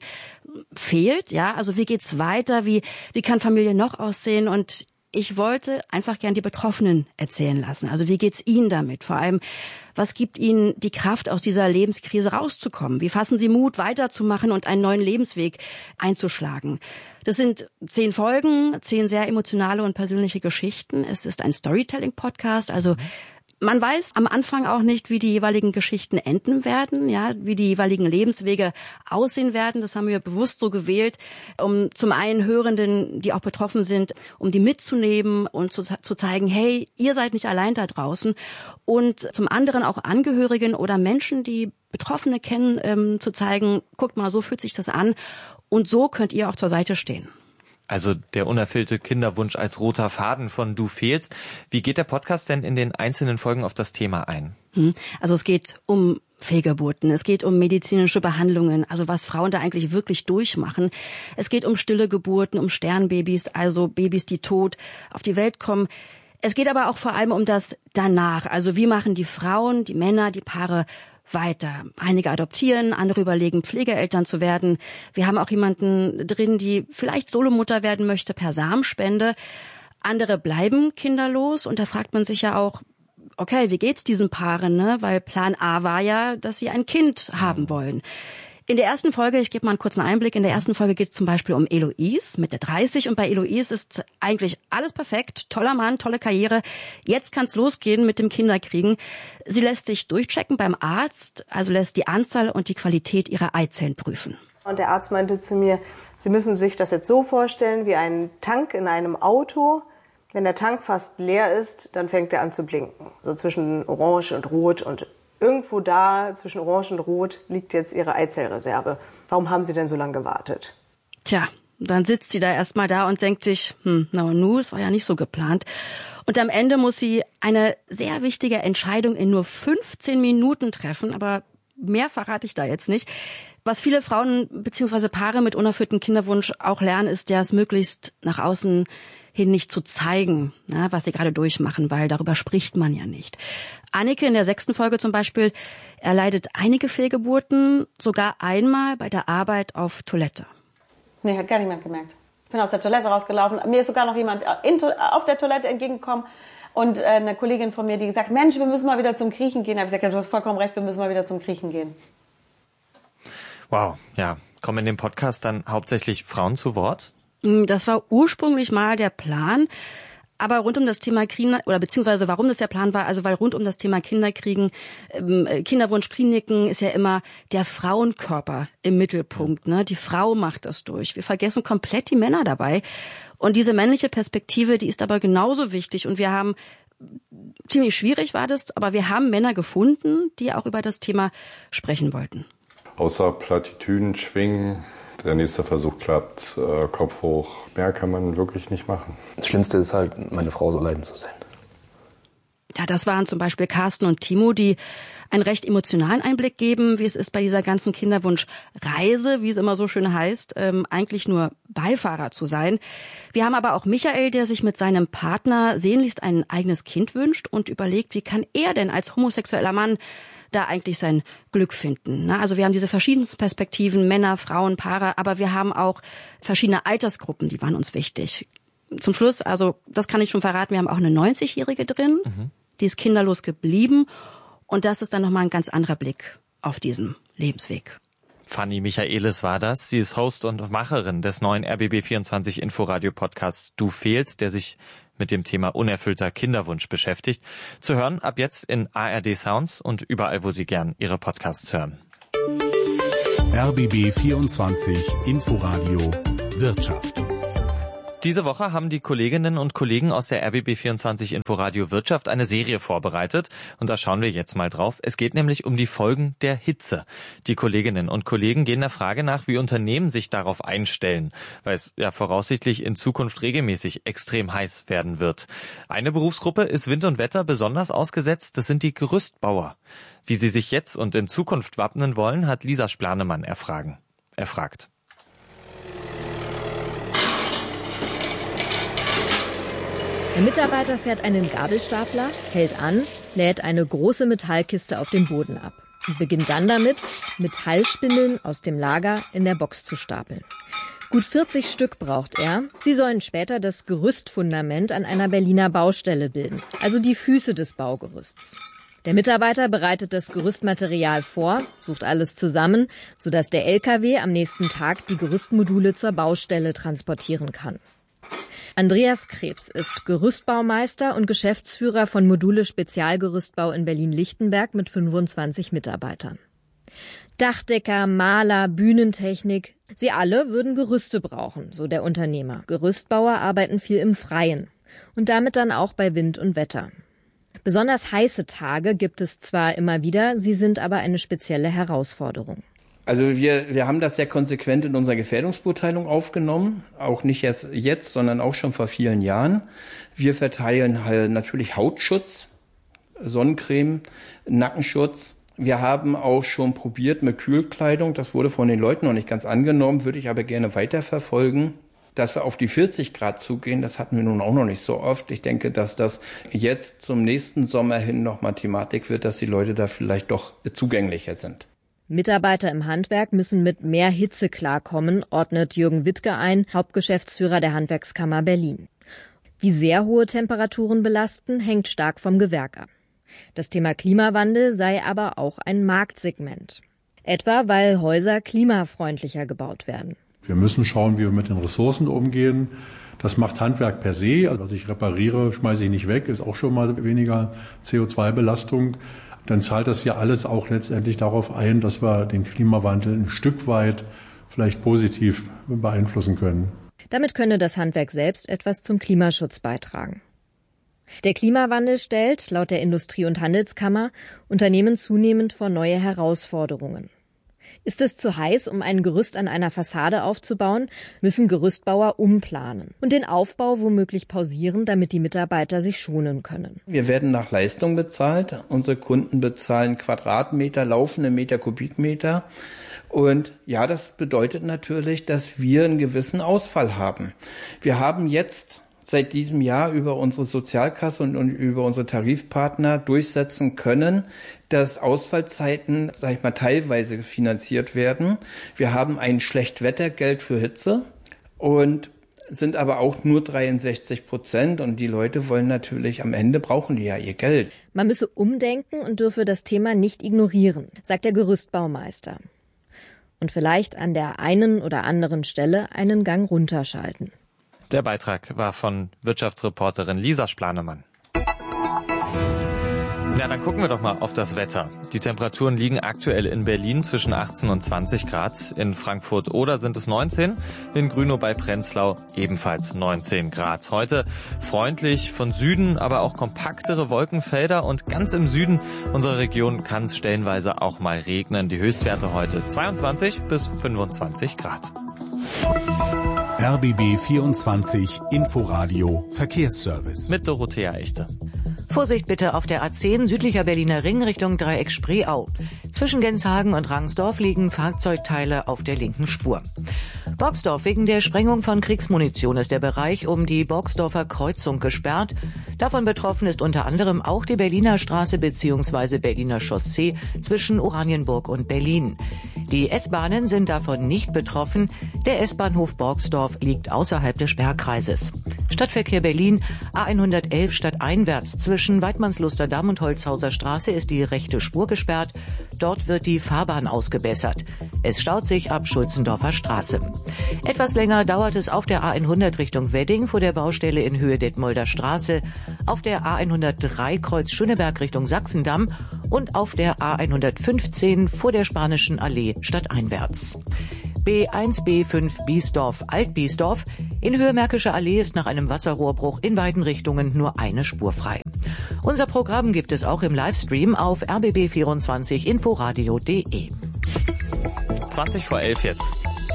fehlt, ja? Also wie geht's weiter? Wie wie kann Familie noch aussehen? Und ich wollte einfach gern die Betroffenen erzählen lassen. Also wie geht's ihnen damit? Vor allem, was gibt ihnen die Kraft, aus dieser Lebenskrise rauszukommen? Wie fassen sie Mut, weiterzumachen und einen neuen Lebensweg einzuschlagen? Das sind zehn Folgen, zehn sehr emotionale und persönliche Geschichten. Es ist ein Storytelling-Podcast, also man weiß am Anfang auch nicht, wie die jeweiligen Geschichten enden werden, ja, wie die jeweiligen Lebenswege aussehen werden. Das haben wir bewusst so gewählt, um zum einen Hörenden, die auch betroffen sind, um die mitzunehmen und zu, zu zeigen, hey, ihr seid nicht allein da draußen. Und zum anderen auch Angehörigen oder Menschen, die Betroffene kennen, ähm, zu zeigen, guckt mal, so fühlt sich das an. Und so könnt ihr auch zur Seite stehen. Also der unerfüllte Kinderwunsch als roter Faden von Du fehlst. Wie geht der Podcast denn in den einzelnen Folgen auf das Thema ein? Also es geht um Fehlgeburten, es geht um medizinische Behandlungen, also was Frauen da eigentlich wirklich durchmachen. Es geht um stille Geburten, um Sternbabys, also Babys, die tot auf die Welt kommen. Es geht aber auch vor allem um das Danach, also wie machen die Frauen, die Männer, die Paare weiter. Einige adoptieren, andere überlegen, Pflegeeltern zu werden. Wir haben auch jemanden drin, die vielleicht Solomutter werden möchte per Samenspende. Andere bleiben kinderlos und da fragt man sich ja auch, okay, wie geht's diesen Paaren, ne? Weil Plan A war ja, dass sie ein Kind haben wollen. In der ersten Folge, ich gebe mal einen kurzen Einblick, in der ersten Folge geht es zum Beispiel um Eloise, Mitte dreißig. Und bei Eloise ist eigentlich alles perfekt. Toller Mann, tolle Karriere. Jetzt kann es losgehen mit dem Kinderkriegen. Sie lässt sich durchchecken beim Arzt, also lässt die Anzahl und die Qualität ihrer Eizellen prüfen. Und der Arzt meinte zu mir, Sie müssen sich das jetzt so vorstellen wie einen Tank in einem Auto. Wenn der Tank fast leer ist, dann fängt er an zu blinken. So zwischen Orange und Rot und irgendwo da zwischen Orange und Rot liegt jetzt Ihre Eizellreserve. Warum haben Sie denn so lange gewartet? Tja, dann sitzt sie da erstmal da und denkt sich, hm, na und nu, es war ja nicht so geplant. Und am Ende muss sie eine sehr wichtige Entscheidung in nur fünfzehn Minuten treffen, aber mehr verrate ich da jetzt nicht. Was viele Frauen bzw. Paare mit unerfülltem Kinderwunsch auch lernen, ist ja, es möglichst nach außen hin nicht zu zeigen, na, was sie gerade durchmachen, weil darüber spricht man ja nicht. Annike in der sechsten Folge zum Beispiel erleidet einige Fehlgeburten, sogar einmal bei der Arbeit auf Toilette. Nee, hat gar niemand gemerkt. Ich bin aus der Toilette rausgelaufen. Mir ist sogar noch jemand in, auf der Toilette entgegengekommen und äh, eine Kollegin von mir, die gesagt, Mensch, wir müssen mal wieder zum Kriechen gehen. Da habe ich gesagt, du hast vollkommen recht, wir müssen mal wieder zum Kriechen gehen. Wow, ja. Kommen in dem Podcast dann hauptsächlich Frauen zu Wort? Das war ursprünglich mal der Plan. Aber rund um das Thema Kinder, oder beziehungsweise warum das der Plan war, also weil rund um das Thema Kinderkriegen, ähm, Kinderwunschkliniken ist ja immer der Frauenkörper im Mittelpunkt. Ne? Die Frau macht das durch. Wir vergessen komplett die Männer dabei. Und diese männliche Perspektive, die ist aber genauso wichtig. Und wir haben, ziemlich schwierig war das, aber wir haben Männer gefunden, die auch über das Thema sprechen wollten. Außer Plattitüden schwingen. Der nächste Versuch klappt, äh, Kopf hoch. Mehr kann man wirklich nicht machen. Das Schlimmste ist halt, meine Frau so leiden zu sehen. Ja, das waren zum Beispiel Carsten und Timo, die einen recht emotionalen Einblick geben, wie es ist bei dieser ganzen Kinderwunschreise, wie es immer so schön heißt, ähm, eigentlich nur Beifahrer zu sein. Wir haben aber auch Michael, der sich mit seinem Partner sehnlichst ein eigenes Kind wünscht und überlegt, wie kann er denn als homosexueller Mann da eigentlich sein Glück finden. Also wir haben diese verschiedensten Perspektiven, Männer, Frauen, Paare, aber wir haben auch verschiedene Altersgruppen, die waren uns wichtig. Zum Schluss, also das kann ich schon verraten, wir haben auch eine neunzigjährige drin, mhm. die ist kinderlos geblieben und das ist dann nochmal ein ganz anderer Blick auf diesen Lebensweg. Fanny Michaelis war das. Sie ist Host und Macherin des neuen R B B vierundzwanzig Inforadio-Podcasts Du fehlst, der sich mit dem Thema unerfüllter Kinderwunsch beschäftigt. Zu hören ab jetzt in A R D Sounds und überall, wo Sie gern Ihre Podcasts hören. R B B vierundzwanzig Inforadio Wirtschaft. Diese Woche haben die Kolleginnen und Kollegen aus der R B B vierundzwanzig Inforadio Wirtschaft eine Serie vorbereitet und da schauen wir jetzt mal drauf. Es geht nämlich um die Folgen der Hitze. Die Kolleginnen und Kollegen gehen der Frage nach, wie Unternehmen sich darauf einstellen, weil es ja voraussichtlich in Zukunft regelmäßig extrem heiß werden wird. Eine Berufsgruppe ist Wind und Wetter besonders ausgesetzt, das sind die Gerüstbauer. Wie sie sich jetzt und in Zukunft wappnen wollen, hat Lisa Splanemann erfragen. erfragt. Der Mitarbeiter fährt einen Gabelstapler, hält an, lädt eine große Metallkiste auf dem Boden ab und beginnt dann damit, Metallspindeln aus dem Lager in der Box zu stapeln. Gut vierzig Stück braucht er. Sie sollen später das Gerüstfundament an einer Berliner Baustelle bilden, also die Füße des Baugerüsts. Der Mitarbeiter bereitet das Gerüstmaterial vor, sucht alles zusammen, sodass der L K W am nächsten Tag die Gerüstmodule zur Baustelle transportieren kann. Andreas Krebs ist Gerüstbaumeister und Geschäftsführer von Module Spezialgerüstbau in Berlin-Lichtenberg mit fünfundzwanzig Mitarbeitern. Dachdecker, Maler, Bühnentechnik, sie alle würden Gerüste brauchen, so der Unternehmer. Gerüstbauer arbeiten viel im Freien und damit dann auch bei Wind und Wetter. Besonders heiße Tage gibt es zwar immer wieder, sie sind aber eine spezielle Herausforderung. Also wir, wir haben das sehr konsequent in unserer Gefährdungsbeurteilung aufgenommen, auch nicht erst jetzt, sondern auch schon vor vielen Jahren. Wir verteilen halt natürlich Hautschutz, Sonnencreme, Nackenschutz. Wir haben auch schon probiert mit Kühlkleidung, das wurde von den Leuten noch nicht ganz angenommen, würde ich aber gerne weiterverfolgen. Dass wir auf die vierzig Grad zugehen, das hatten wir nun auch noch nicht so oft. Ich denke, dass das jetzt zum nächsten Sommer hin nochmal Thematik wird, dass die Leute da vielleicht doch zugänglicher sind. Mitarbeiter im Handwerk müssen mit mehr Hitze klarkommen, ordnet Jürgen Wittke ein, Hauptgeschäftsführer der Handwerkskammer Berlin. Wie sehr hohe Temperaturen belasten, hängt stark vom Gewerk ab. Das Thema Klimawandel sei aber auch ein Marktsegment. Etwa, weil Häuser klimafreundlicher gebaut werden. Wir müssen schauen, wie wir mit den Ressourcen umgehen. Das macht Handwerk per se. Also was ich repariere, schmeiße ich nicht weg, ist auch schon mal weniger C O zwei Belastung. Dann zahlt das ja alles auch letztendlich darauf ein, dass wir den Klimawandel ein Stück weit vielleicht positiv beeinflussen können. Damit könne das Handwerk selbst etwas zum Klimaschutz beitragen. Der Klimawandel stellt, laut der Industrie- und Handelskammer, Unternehmen zunehmend vor neue Herausforderungen. Ist es zu heiß, um ein Gerüst an einer Fassade aufzubauen, müssen Gerüstbauer umplanen und den Aufbau womöglich pausieren, damit die Mitarbeiter sich schonen können. Wir werden nach Leistung bezahlt. Unsere Kunden bezahlen Quadratmeter, laufende Meter, Kubikmeter. Und ja, das bedeutet natürlich, dass wir einen gewissen Ausfall haben. Wir haben jetzt seit diesem Jahr über unsere Sozialkasse und, und über unsere Tarifpartner durchsetzen können, dass Ausfallzeiten, sag ich mal, teilweise finanziert werden. Wir haben ein Schlechtwettergeld für Hitze und sind aber auch nur dreiundsechzig Prozent und die Leute wollen natürlich, am Ende brauchen die ja ihr Geld. Man müsse umdenken und dürfe das Thema nicht ignorieren, sagt der Gerüstbaumeister. Und vielleicht an der einen oder anderen Stelle einen Gang runterschalten. Der Beitrag war von Wirtschaftsreporterin Lisa Splanemann. Ja, dann gucken wir doch mal auf das Wetter. Die Temperaturen liegen aktuell in Berlin zwischen achtzehn und zwanzig Grad. In Frankfurt-Oder sind es neunzehn. In Grünow bei Prenzlau ebenfalls neunzehn Grad. Heute freundlich von Süden, aber auch kompaktere Wolkenfelder. Und ganz im Süden unserer Region kann es stellenweise auch mal regnen. Die Höchstwerte heute zweiundzwanzig bis fünfundzwanzig Grad. R B B vierundzwanzig Inforadio Verkehrsservice. Mit Dorothea Echte. Vorsicht bitte auf der A zehn südlicher Berliner Ring Richtung Dreieck Spreeau. Zwischen Genshagen und Rangsdorf liegen Fahrzeugteile auf der linken Spur. Boxdorf. Wegen der Sprengung von Kriegsmunition ist der Bereich um die Boxdorfer Kreuzung gesperrt. Davon betroffen ist unter anderem auch die Berliner Straße bzw. Berliner Chaussee zwischen Oranienburg und Berlin. Die S-Bahnen sind davon nicht betroffen. Der S-Bahnhof Boxdorf liegt außerhalb des Sperrkreises. Stadtverkehr Berlin, A hundertelf stadteinwärts zwischen Weidmannsluster-Damm und Holzhauser Straße ist die rechte Spur gesperrt. Dort wird die Fahrbahn ausgebessert. Es staut sich ab Schulzendorfer Straße. Etwas länger dauert es auf der A hundert Richtung Wedding vor der Baustelle in Höhe Detmolder Straße, auf der A hundertdrei Kreuz Schöneberg Richtung Sachsendamm und auf der A hundertfünfzehn vor der Spanischen Allee stadteinwärts. B eins B fünf Biesdorf Alt-Biesdorf. In Höhe Märkische Allee ist nach einem Wasserrohrbruch in beiden Richtungen nur eine Spur frei. Unser Programm gibt es auch im Livestream auf r b b vierundzwanzig inforadio punkt de. zwanzig vor elf jetzt.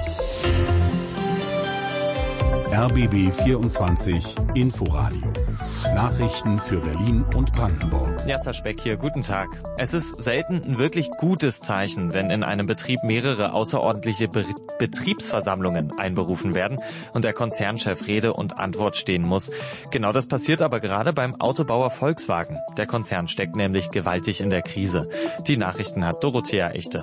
R B B vierundzwanzig Inforadio. Nachrichten für Berlin und Brandenburg. Jasser Speck hier, guten Tag. Es ist selten ein wirklich gutes Zeichen, wenn in einem Betrieb mehrere außerordentliche Be- Betriebsversammlungen einberufen werden und der Konzernchef Rede und Antwort stehen muss. Genau das passiert aber gerade beim Autobauer Volkswagen. Der Konzern steckt nämlich gewaltig in der Krise. Die Nachrichten hat Dorothea Echte.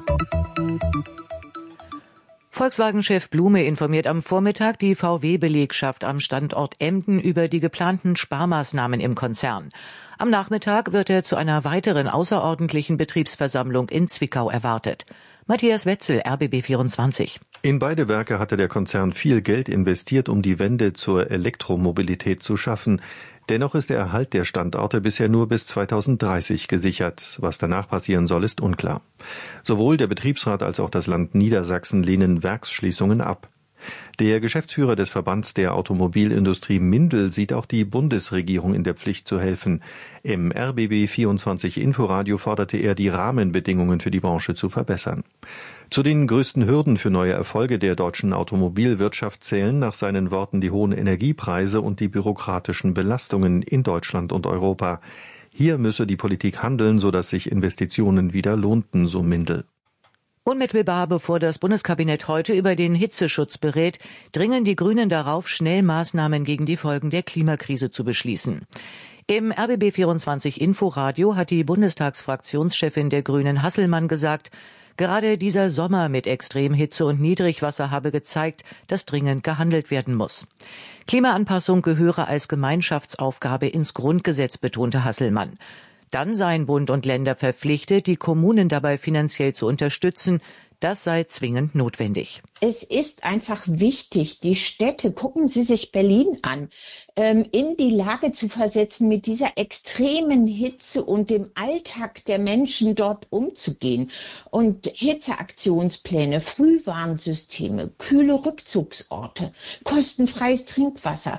Volkswagen-Chef Blume informiert am Vormittag die V W-Belegschaft am Standort Emden über die geplanten Sparmaßnahmen im Konzern. Am Nachmittag wird er zu einer weiteren außerordentlichen Betriebsversammlung in Zwickau erwartet. Matthias Wetzel, R B B vierundzwanzig. In beide Werke hatte der Konzern viel Geld investiert, um die Wende zur Elektromobilität zu schaffen. Dennoch ist der Erhalt der Standorte bisher nur bis zweitausenddreißig gesichert. Was danach passieren soll, ist unklar. Sowohl der Betriebsrat als auch das Land Niedersachsen lehnen Werksschließungen ab. Der Geschäftsführer des Verbands der Automobilindustrie Mindel sieht auch die Bundesregierung in der Pflicht zu helfen. Im R B B vierundzwanzig Inforadio forderte er, die Rahmenbedingungen für die Branche zu verbessern. Zu den größten Hürden für neue Erfolge der deutschen Automobilwirtschaft zählen nach seinen Worten die hohen Energiepreise und die bürokratischen Belastungen in Deutschland und Europa. Hier müsse die Politik handeln, sodass sich Investitionen wieder lohnten, so Mindel. Unmittelbar bevor das Bundeskabinett heute über den Hitzeschutz berät, dringen die Grünen darauf, schnell Maßnahmen gegen die Folgen der Klimakrise zu beschließen. Im R B B vierundzwanzig Inforadio hat die Bundestagsfraktionschefin der Grünen Hasselmann gesagt, gerade dieser Sommer mit Extremhitze und Niedrigwasser habe gezeigt, dass dringend gehandelt werden muss. Klimaanpassung gehöre als Gemeinschaftsaufgabe ins Grundgesetz, betonte Hasselmann. Dann seien Bund und Länder verpflichtet, die Kommunen dabei finanziell zu unterstützen. Das sei zwingend notwendig. Es ist einfach wichtig, die Städte, gucken Sie sich Berlin an, in die Lage zu versetzen, mit dieser extremen Hitze und dem Alltag der Menschen dort umzugehen. Und Hitzeaktionspläne, Frühwarnsysteme, kühle Rückzugsorte, kostenfreies Trinkwasser,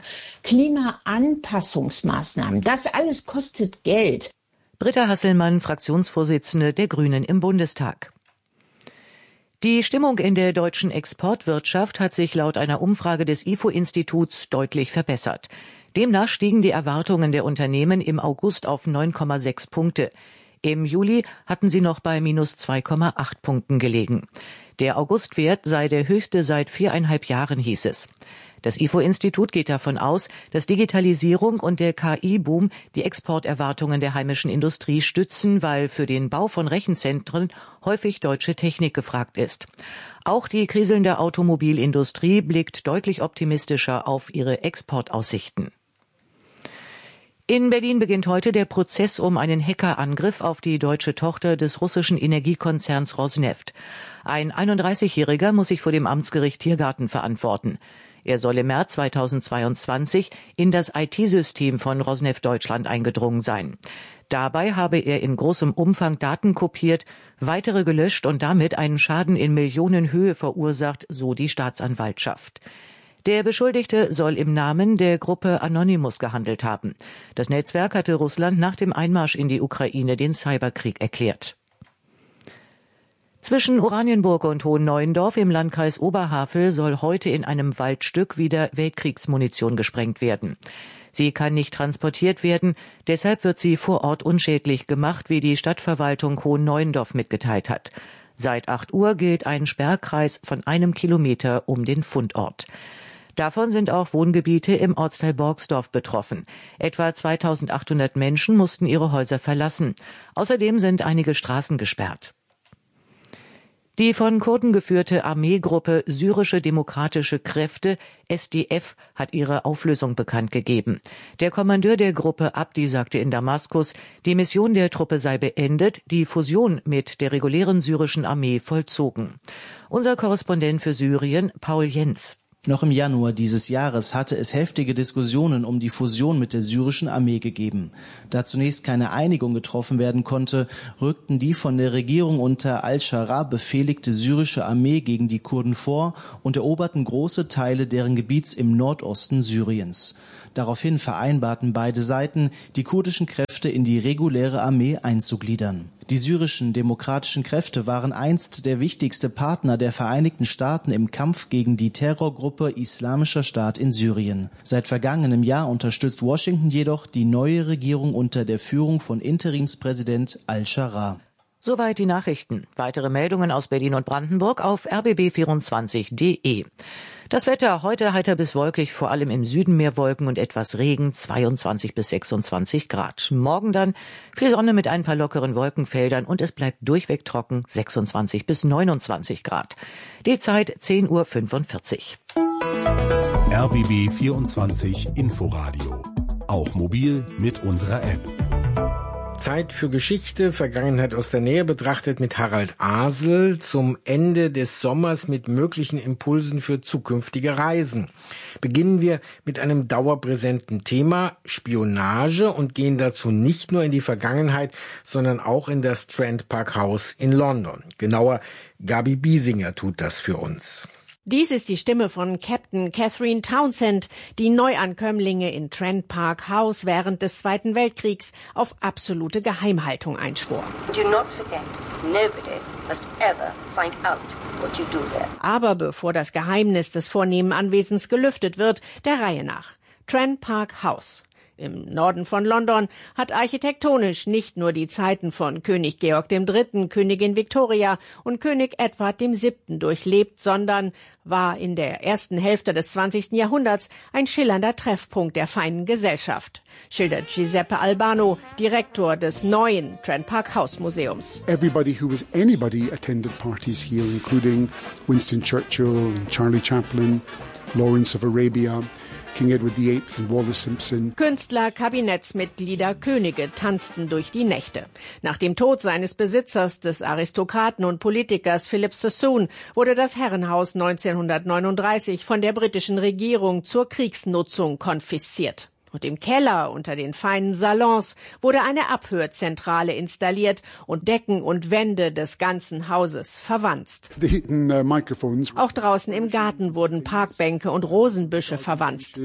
Klimaanpassungsmaßnahmen, das alles kostet Geld. Britta Hasselmann, Fraktionsvorsitzende der Grünen im Bundestag. Die Stimmung in der deutschen Exportwirtschaft hat sich laut einer Umfrage des I F O-Instituts deutlich verbessert. Demnach stiegen die Erwartungen der Unternehmen im August auf neun Komma sechs Punkte. Im Juli hatten sie noch bei minus zwei Komma acht Punkten gelegen. Der Augustwert sei der höchste seit viereinhalb Jahren, hieß es. Das I F O-Institut geht davon aus, dass Digitalisierung und der K I-Boom die Exporterwartungen der heimischen Industrie stützen, weil für den Bau von Rechenzentren häufig deutsche Technik gefragt ist. Auch die kriselnde Automobilindustrie blickt deutlich optimistischer auf ihre Exportaussichten. In Berlin beginnt heute der Prozess um einen Hackerangriff auf die deutsche Tochter des russischen Energiekonzerns Rosneft. Ein einunddreißigjähriger muss sich vor dem Amtsgericht Tiergarten verantworten. Er soll im März zweitausendzweiundzwanzig in das I T-System von Rosneft Deutschland eingedrungen sein. Dabei habe er in großem Umfang Daten kopiert, weitere gelöscht und damit einen Schaden in Millionenhöhe verursacht, so die Staatsanwaltschaft. Der Beschuldigte soll im Namen der Gruppe Anonymous gehandelt haben. Das Netzwerk hatte Russland nach dem Einmarsch in die Ukraine den Cyberkrieg erklärt. Zwischen Oranienburg und Hohenneuendorf im Landkreis Oberhavel soll heute in einem Waldstück wieder Weltkriegsmunition gesprengt werden. Sie kann nicht transportiert werden, deshalb wird sie vor Ort unschädlich gemacht, wie die Stadtverwaltung Hohenneuendorf mitgeteilt hat. Seit acht Uhr gilt ein Sperrkreis von einem Kilometer um den Fundort. Davon sind auch Wohngebiete im Ortsteil Borgsdorf betroffen. Etwa zweitausendachthundert Menschen mussten ihre Häuser verlassen. Außerdem sind einige Straßen gesperrt. Die von Kurden geführte Armeegruppe Syrische Demokratische Kräfte, S D F, hat ihre Auflösung bekannt gegeben. Der Kommandeur der Gruppe Abdi sagte in Damaskus, die Mission der Truppe sei beendet, die Fusion mit der regulären syrischen Armee vollzogen. Unser Korrespondent für Syrien, Paul Jens. Noch im Januar dieses Jahres hatte es heftige Diskussionen um die Fusion mit der syrischen Armee gegeben. Da zunächst keine Einigung getroffen werden konnte, rückten die von der Regierung unter al-Sharaa befehligte syrische Armee gegen die Kurden vor und eroberten große Teile deren Gebiets im Nordosten Syriens. Daraufhin vereinbarten beide Seiten, die kurdischen Kräfte in die reguläre Armee einzugliedern. Die syrischen demokratischen Kräfte waren einst der wichtigste Partner der Vereinigten Staaten im Kampf gegen die Terrorgruppe Islamischer Staat in Syrien. Seit vergangenem Jahr unterstützt Washington jedoch die neue Regierung unter der Führung von Interimspräsident al-Sharaa. Soweit die Nachrichten. Weitere Meldungen aus Berlin und Brandenburg auf r b b vierundzwanzig punkt d e. Das Wetter heute heiter bis wolkig, vor allem im Süden mehr Wolken und etwas Regen, zweiundzwanzig bis sechsundzwanzig Grad. Morgen dann viel Sonne mit ein paar lockeren Wolkenfeldern und es bleibt durchweg trocken, sechsundzwanzig bis neunundzwanzig Grad. Die Zeit zehn Uhr fünfundvierzig. R B B vierundzwanzig Inforadio. Auch mobil mit unserer App. Zeit für Geschichte, Vergangenheit aus der Nähe betrachtet mit Harald Asel zum Ende des Sommers mit möglichen Impulsen für zukünftige Reisen. Beginnen wir mit einem dauerpräsenten Thema, Spionage, und gehen dazu nicht nur in die Vergangenheit, sondern auch in das Strand Park House in London. Genauer, Gabi Biesinger tut das für uns. Dies ist die Stimme von Captain Catherine Townsend, die Neuankömmlinge in Trent Park House während des Zweiten Weltkriegs auf absolute Geheimhaltung einschwor. Do not forget, nobody must ever find out what you do there. Aber bevor das Geheimnis des vornehmen Anwesens gelüftet wird, der Reihe nach. Trent Park House. Im Norden von London hat architektonisch nicht nur die Zeiten von König Georg der Dritte., Königin Victoria und König Edward der Siebte durchlebt, sondern war in der ersten Hälfte des zwanzigsten Jahrhunderts ein schillernder Treffpunkt der feinen Gesellschaft, schildert Giuseppe Albano, Direktor des neuen Trent Park House Museums. Everybody who was anybody attended parties here, including Winston Churchill, Charlie Chaplin, Lawrence of Arabia, King Edward der Achte und Wallis Simpson. Künstler, Kabinettsmitglieder, Könige tanzten durch die Nächte. Nach dem Tod seines Besitzers, des Aristokraten und Politikers Philip Sassoon, wurde das Herrenhaus neunzehnhundertneununddreißig von der britischen Regierung zur Kriegsnutzung konfisziert. Und im Keller unter den feinen Salons wurde eine Abhörzentrale installiert und Decken und Wände des ganzen Hauses verwanzt. Auch draußen im Garten wurden Parkbänke und Rosenbüsche verwanzt.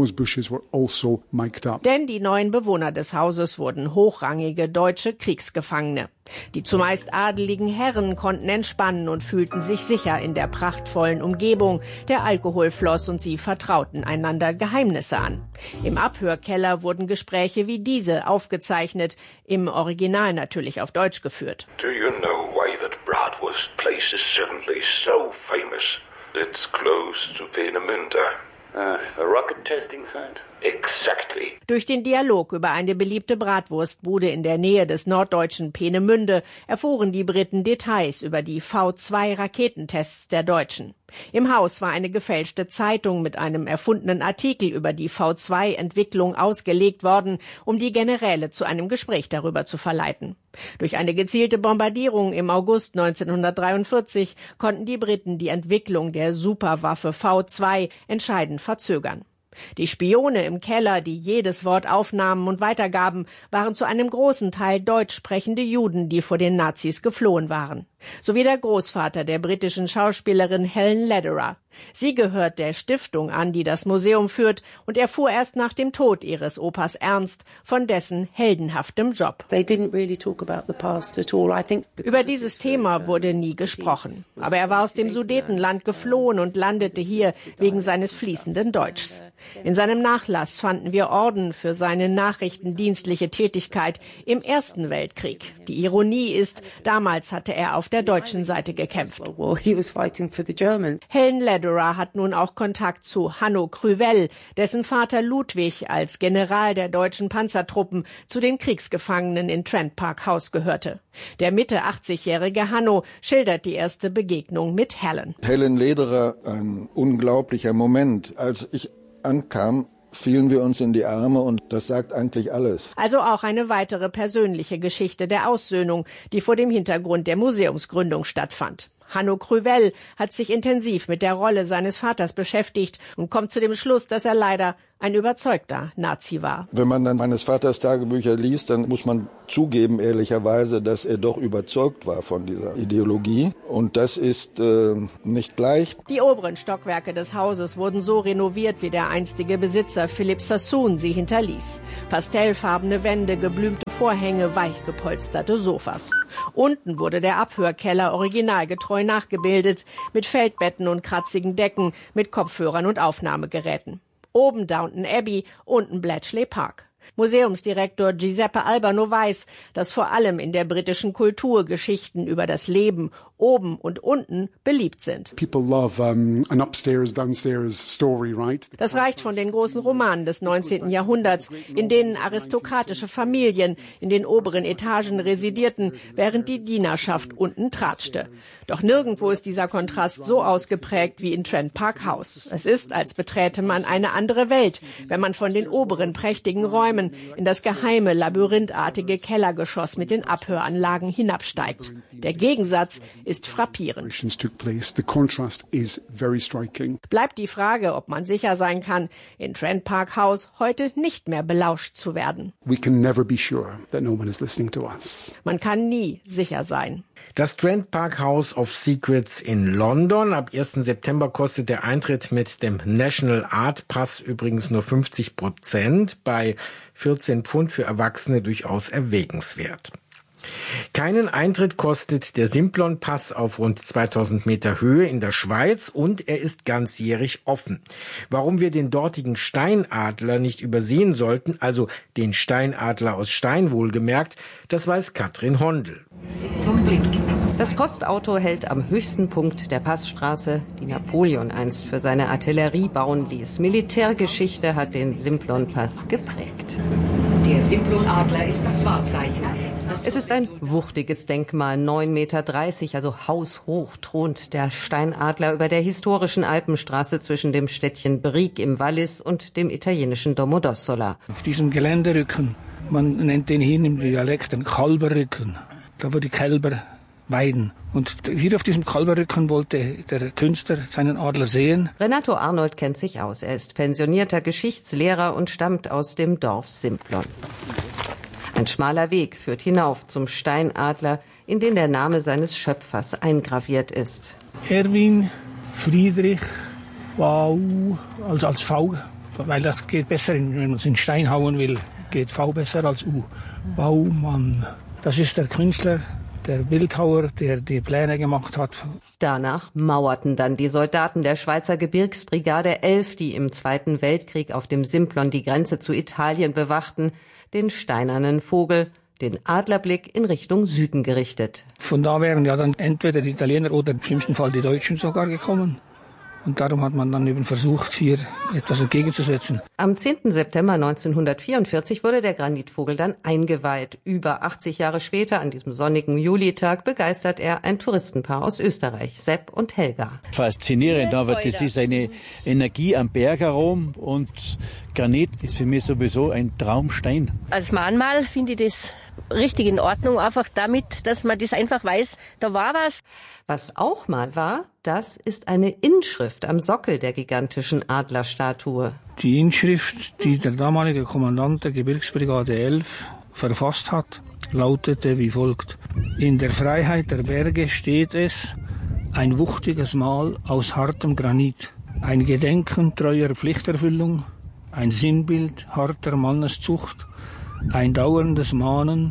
Denn die neuen Bewohner des Hauses wurden hochrangige deutsche Kriegsgefangene. Die zumeist adeligen Herren konnten entspannen und fühlten sich sicher in der prachtvollen Umgebung. Der Alkohol floss und sie vertrauten einander Geheimnisse an. Im Abhörkeller wurden Gespräche wie diese aufgezeichnet, im Original natürlich auf Deutsch geführt. Do you know why that Bratwurst place is suddenly so famous? It's close to Peenemünde. Uh, a rocket testing site? Exactly. Durch den Dialog über eine beliebte Bratwurstbude in der Nähe des norddeutschen Peenemünde erfuhren die Briten Details über die V zwei Raketentests der Deutschen. Im Haus war eine gefälschte Zeitung mit einem erfundenen Artikel über die V zwei Entwicklung ausgelegt worden, um die Generäle zu einem Gespräch darüber zu verleiten. Durch eine gezielte Bombardierung im August neunzehnhundertdreiundvierzig konnten die Briten die Entwicklung der Superwaffe V zwei entscheidend verzögern. Die Spione im Keller, die jedes Wort aufnahmen und weitergaben, waren zu einem großen Teil deutsch sprechende Juden, die vor den Nazis geflohen waren. Sowie der Großvater der britischen Schauspielerin Helen Lederer. Sie gehört der Stiftung an, die das Museum führt, und erfuhr erst nach dem Tod ihres Opas Ernst von dessen heldenhaftem Job. Über dieses Thema wurde nie gesprochen. Aber er war aus dem Sudetenland geflohen und landete hier wegen seines fließenden Deutschs. In seinem Nachlass fanden wir Orden für seine nachrichtendienstliche Tätigkeit im Ersten Weltkrieg. Die Ironie ist, damals hatte er auf der deutschen Seite gekämpft. Helen Lederer hat nun auch Kontakt zu Hanno Krüvel, dessen Vater Ludwig als General der deutschen Panzertruppen zu den Kriegsgefangenen in Trent Park House gehörte. Der Mitte achtzigjährige Hanno schildert die erste Begegnung mit Helen. Helen Lederer, ein unglaublicher Moment. Als ich ankam, fielen wir uns in die Arme und das sagt eigentlich alles. Also auch eine weitere persönliche Geschichte der Aussöhnung, die vor dem Hintergrund der Museumsgründung stattfand. Hanno Krüvel hat sich intensiv mit der Rolle seines Vaters beschäftigt und kommt zu dem Schluss, dass er leider ein überzeugter Nazi war. Wenn man dann meines Vaters Tagebücher liest, dann muss man zugeben, ehrlicherweise, dass er doch überzeugt war von dieser Ideologie. Und das ist äh, nicht leicht. Die oberen Stockwerke des Hauses wurden so renoviert, wie der einstige Besitzer Philipp Sassoon sie hinterließ. Pastellfarbene Wände, geblümte Vorhänge, weich gepolsterte Sofas. Unten wurde der Abhörkeller originalgetreu nachgebildet, mit Feldbetten und kratzigen Decken, mit Kopfhörern und Aufnahmegeräten. Oben Downton Abbey, unten Bletchley Park. Museumsdirektor Giuseppe Albano weiß, dass vor allem in der britischen Kultur Geschichten über das Leben oben und unten beliebt sind. Das reicht von den großen Romanen des neunzehnten Jahrhunderts, in denen aristokratische Familien in den oberen Etagen residierten, während die Dienerschaft unten tratschte. Doch nirgendwo ist dieser Kontrast so ausgeprägt wie in Trent Park House. Es ist, als beträte man eine andere Welt, wenn man von den oberen prächtigen Räumen in das geheime, labyrinthartige Kellergeschoss mit den Abhöranlagen hinabsteigt. Der Gegensatz ist frappierend. Bleibt die Frage, ob man sicher sein kann, in Trent Park House heute nicht mehr belauscht zu werden. Man kann nie sicher sein. Das Trent Park House of Secrets in London. Ab ersten September kostet der Eintritt mit dem National Art Pass übrigens nur fünfzig Prozent. Bei vierzehn Pfund für Erwachsene durchaus erwägenswert. Keinen Eintritt kostet der Simplon-Pass auf rund zweitausend Meter Höhe in der Schweiz und er ist ganzjährig offen. Warum wir den dortigen Steinadler nicht übersehen sollten, also den Steinadler aus Stein wohlgemerkt, das weiß Katrin Hondel. Das Postauto hält am höchsten Punkt der Passstraße, die Napoleon einst für seine Artillerie bauen ließ. Militärgeschichte hat den Simplon-Pass geprägt. Der Simplon-Adler ist das Wahrzeichen. Es ist ein wuchtiges Denkmal, neun Meter dreißig, also haushoch thront der Steinadler über der historischen Alpenstraße zwischen dem Städtchen Brieg im Wallis und dem italienischen Domodossola. Auf diesem Geländerücken, man nennt den hier im Dialekt den Kalberrücken, da wo die Kälber weiden. Und hier auf diesem Kalberrücken wollte der Künstler seinen Adler sehen. Renato Arnold kennt sich aus. Er ist pensionierter Geschichtslehrer und stammt aus dem Dorf Simplon. Ein schmaler Weg führt hinauf zum Steinadler, in den der Name seines Schöpfers eingraviert ist. Erwin Friedrich Wow, also als V, weil das geht besser, wenn man es in Stein hauen will, geht V besser als U. Baumann. Das ist der Künstler, der Bildhauer, der die Pläne gemacht hat. Danach mauerten dann die Soldaten der Schweizer Gebirgsbrigade elf, die im Zweiten Weltkrieg auf dem Simplon die Grenze zu Italien bewachten, den steinernen Vogel, den Adlerblick in Richtung Süden gerichtet. Von da wären ja dann entweder die Italiener oder im schlimmsten Fall die Deutschen sogar gekommen. Und darum hat man dann eben versucht, hier etwas entgegenzusetzen. Am zehnten September neunzehnhundertvierundvierzig wurde der Granitvogel dann eingeweiht. Über achtzig Jahre später, an diesem sonnigen Julitag, begeistert er ein Touristenpaar aus Österreich, Sepp und Helga. Faszinierend, aber das ist eine Energie am Berg herum und Granit ist für mich sowieso ein Traumstein. Als Mahnmal finde ich das richtig in Ordnung, einfach damit, dass man das einfach weiß, da war was. Was auch mal war, das ist eine Inschrift am Sockel der gigantischen Adlerstatue. Die Inschrift, die der damalige Kommandant der Gebirgsbrigade elf verfasst hat, lautete wie folgt. In der Freiheit der Berge steht es, ein wuchtiges Mal aus hartem Granit, ein Gedenken treuer Pflichterfüllung, ein Sinnbild harter Manneszucht, ein dauerndes Mahnen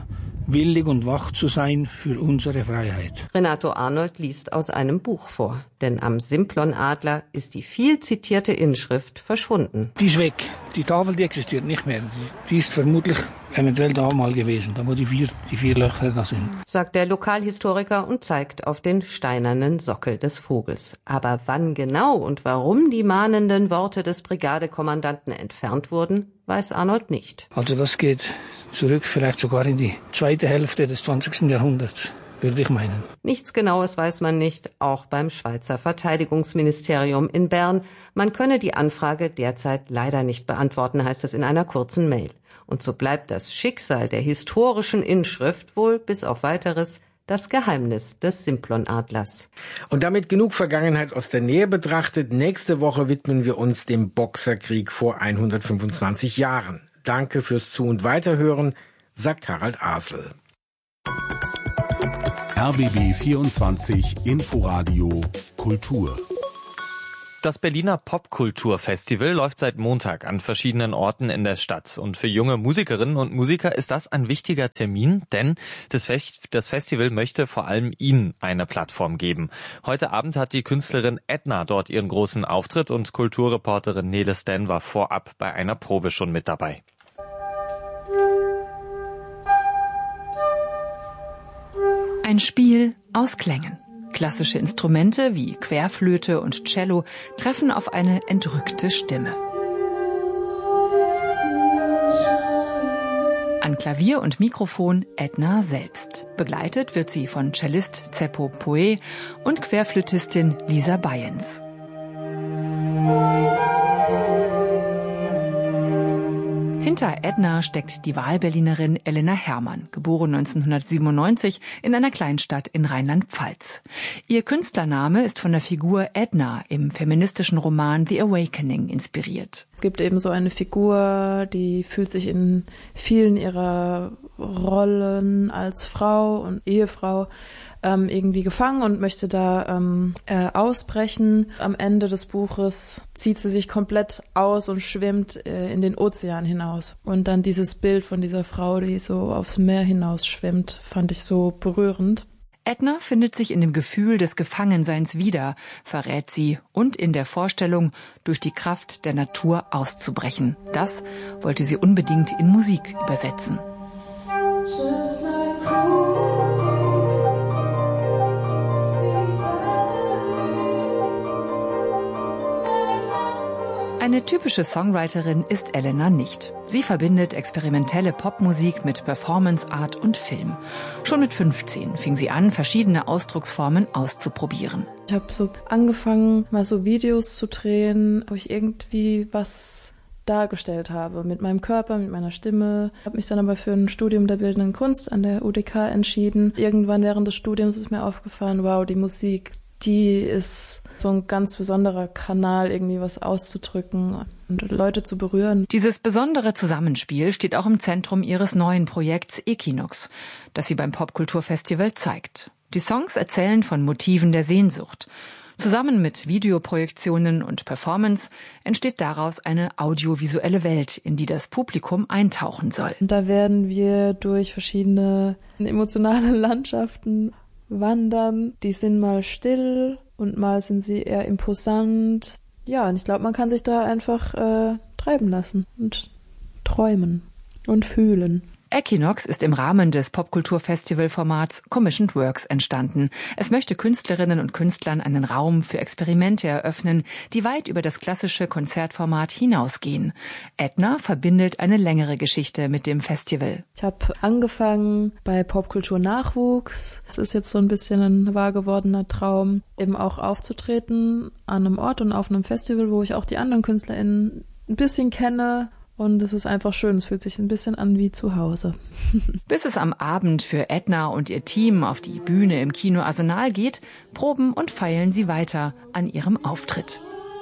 willig und wach zu sein für unsere Freiheit. Renato Arnold liest aus einem Buch vor, denn am Simplon-Adler ist die viel zitierte Inschrift verschwunden. Die ist weg. Die Tafel, die existiert nicht mehr. Die ist vermutlich eventuell da mal gewesen, da wo die vier, die vier Löcher da sind. Sagt der Lokalhistoriker und zeigt auf den steinernen Sockel des Vogels. Aber wann genau und warum die mahnenden Worte des Brigadekommandanten entfernt wurden, weiß Arnold nicht. Also das geht zurück vielleicht sogar in die zweite Hälfte des zwanzigsten Jahrhunderts, würde ich meinen. Nichts Genaues weiß man nicht, auch beim Schweizer Verteidigungsministerium in Bern. Man könne die Anfrage derzeit leider nicht beantworten, heißt es in einer kurzen Mail. Und so bleibt das Schicksal der historischen Inschrift wohl bis auf Weiteres das Geheimnis des Simplon-Adlers. Und damit genug Vergangenheit aus der Nähe betrachtet. Nächste Woche widmen wir uns dem Boxerkrieg vor hundertfünfundzwanzig Jahren. Danke fürs Zu- und Weiterhören, sagt Harald Asel. R B B vierundzwanzig Inforadio Kultur. Das Berliner Popkulturfestival läuft seit Montag an verschiedenen Orten in der Stadt. Und für junge Musikerinnen und Musiker ist das ein wichtiger Termin, denn das, Fest- das Festival möchte vor allem ihnen eine Plattform geben. Heute Abend hat die Künstlerin Edna dort ihren großen Auftritt und Kulturreporterin Nele Sten war vorab bei einer Probe schon mit dabei. Ein Spiel aus Klängen. Klassische Instrumente wie Querflöte und Cello treffen auf eine entrückte Stimme. An Klavier und Mikrofon Edna selbst. Begleitet wird sie von Cellist Zeppo Poe und Querflötistin Lisa Bayens. Hinter Edna steckt die Wahlberlinerin Elena Herrmann, geboren neunzehnhundertsiebenundneunzig in einer Kleinstadt in Rheinland-Pfalz. Ihr Künstlername ist von der Figur Edna im feministischen Roman The Awakening inspiriert. Es gibt eben so eine Figur, die fühlt sich in vielen ihrer Rollen als Frau und Ehefrau ähm, irgendwie gefangen und möchte da ähm, äh, ausbrechen. Am Ende des Buches zieht sie sich komplett aus und schwimmt äh, in den Ozean hinaus. Und dann dieses Bild von dieser Frau, die so aufs Meer hinaus schwimmt, fand ich so berührend. Edna findet sich in dem Gefühl des Gefangenseins wieder, verrät sie, und in der Vorstellung, durch die Kraft der Natur auszubrechen. Das wollte sie unbedingt in Musik übersetzen. Eine typische Songwriterin ist Elena nicht. Sie verbindet experimentelle Popmusik mit Performance Art und Film. Schon mit fünfzehn fing sie an, verschiedene Ausdrucksformen auszuprobieren. Ich habe so angefangen, mal so Videos zu drehen, wo ich irgendwie was dargestellt habe mit meinem Körper, mit meiner Stimme. Ich habe mich dann aber für ein Studium der Bildenden Kunst an der U D K entschieden. Irgendwann während des Studiums ist mir aufgefallen, wow, die Musik, die ist so ein ganz besonderer Kanal, irgendwie was auszudrücken und Leute zu berühren. Dieses besondere Zusammenspiel steht auch im Zentrum ihres neuen Projekts Equinox, das sie beim Popkulturfestival zeigt. Die Songs erzählen von Motiven der Sehnsucht. Zusammen mit Videoprojektionen und Performance entsteht daraus eine audiovisuelle Welt, in die das Publikum eintauchen soll. Und da werden wir durch verschiedene emotionale Landschaften wandern. Die sind mal still und mal sind sie eher imposant. Ja, und ich glaube, man kann sich da einfach äh, treiben lassen und träumen und fühlen. Equinox ist im Rahmen des Popkulturfestival-Formats Commissioned Works entstanden. Es möchte Künstlerinnen und Künstlern einen Raum für Experimente eröffnen, die weit über das klassische Konzertformat hinausgehen. Edna verbindet eine längere Geschichte mit dem Festival. Ich habe angefangen bei Popkultur Nachwuchs. Es ist jetzt so ein bisschen ein wahr gewordener Traum, eben auch aufzutreten an einem Ort und auf einem Festival, wo ich auch die anderen KünstlerInnen ein bisschen kenne. Und es ist einfach schön, es fühlt sich ein bisschen an wie zu Hause. Bis es am Abend für Edna und ihr Team auf die Bühne im Kino Arsenal geht, proben und feilen sie weiter an ihrem Auftritt.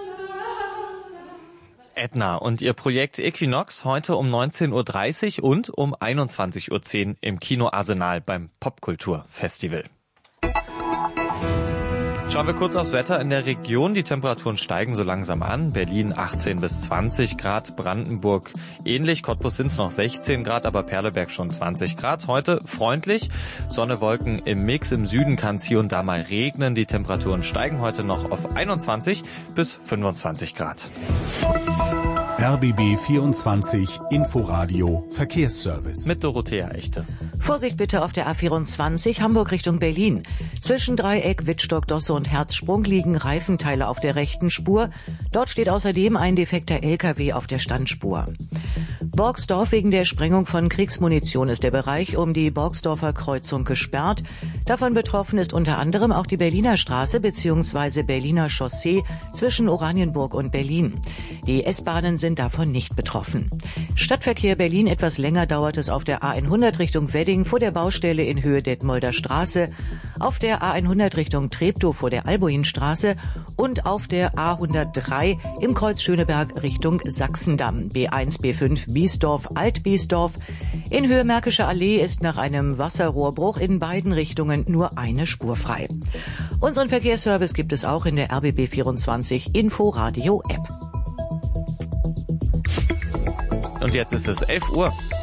Edna und ihr Projekt Equinox heute um neunzehn Uhr dreißig und um einundzwanzig Uhr zehn im Kino Arsenal beim Popkulturfestival. Schauen wir kurz aufs Wetter in der Region. Die Temperaturen steigen so langsam an. Berlin achtzehn bis zwanzig Grad, Brandenburg ähnlich. Cottbus sind es noch sechzehn Grad, aber Perleberg schon zwanzig Grad. Heute freundlich, Sonne, Wolken im Mix. Im Süden kann es hier und da mal regnen. Die Temperaturen steigen heute noch auf einundzwanzig bis fünfundzwanzig Grad. R B B vierundzwanzig Inforadio Verkehrsservice. Mit Dorothea Echte. Vorsicht bitte auf der A vierundzwanzig Hamburg Richtung Berlin. Zwischen Dreieck, Wittstock, Dosse und Herzsprung liegen Reifenteile auf der rechten Spur. Dort steht außerdem ein defekter L K W auf der Standspur. Borgsdorf, wegen der Sprengung von Kriegsmunition ist der Bereich um die Borgsdorfer Kreuzung gesperrt. Davon betroffen ist unter anderem auch die Berliner Straße bzw. Berliner Chaussee zwischen Oranienburg und Berlin. Die S-Bahnen sind davon nicht betroffen. Stadtverkehr Berlin, etwas länger dauert es auf der A hundert Richtung Wedding vor der Baustelle in Höhe Detmolder Straße, auf der A hundert Richtung Treptow vor der Albuinstraße und auf der A hundertdrei im Kreuz Schöneberg Richtung Sachsendamm. B eins, B fünf, Biesdorf, Alt-Biesdorf. In Höhe Märkische Allee ist nach einem Wasserrohrbruch in beiden Richtungen nur eine Spur frei. Unseren Verkehrsservice gibt es auch in der R B B vierundzwanzig Inforadio App. Und jetzt ist es elf Uhr.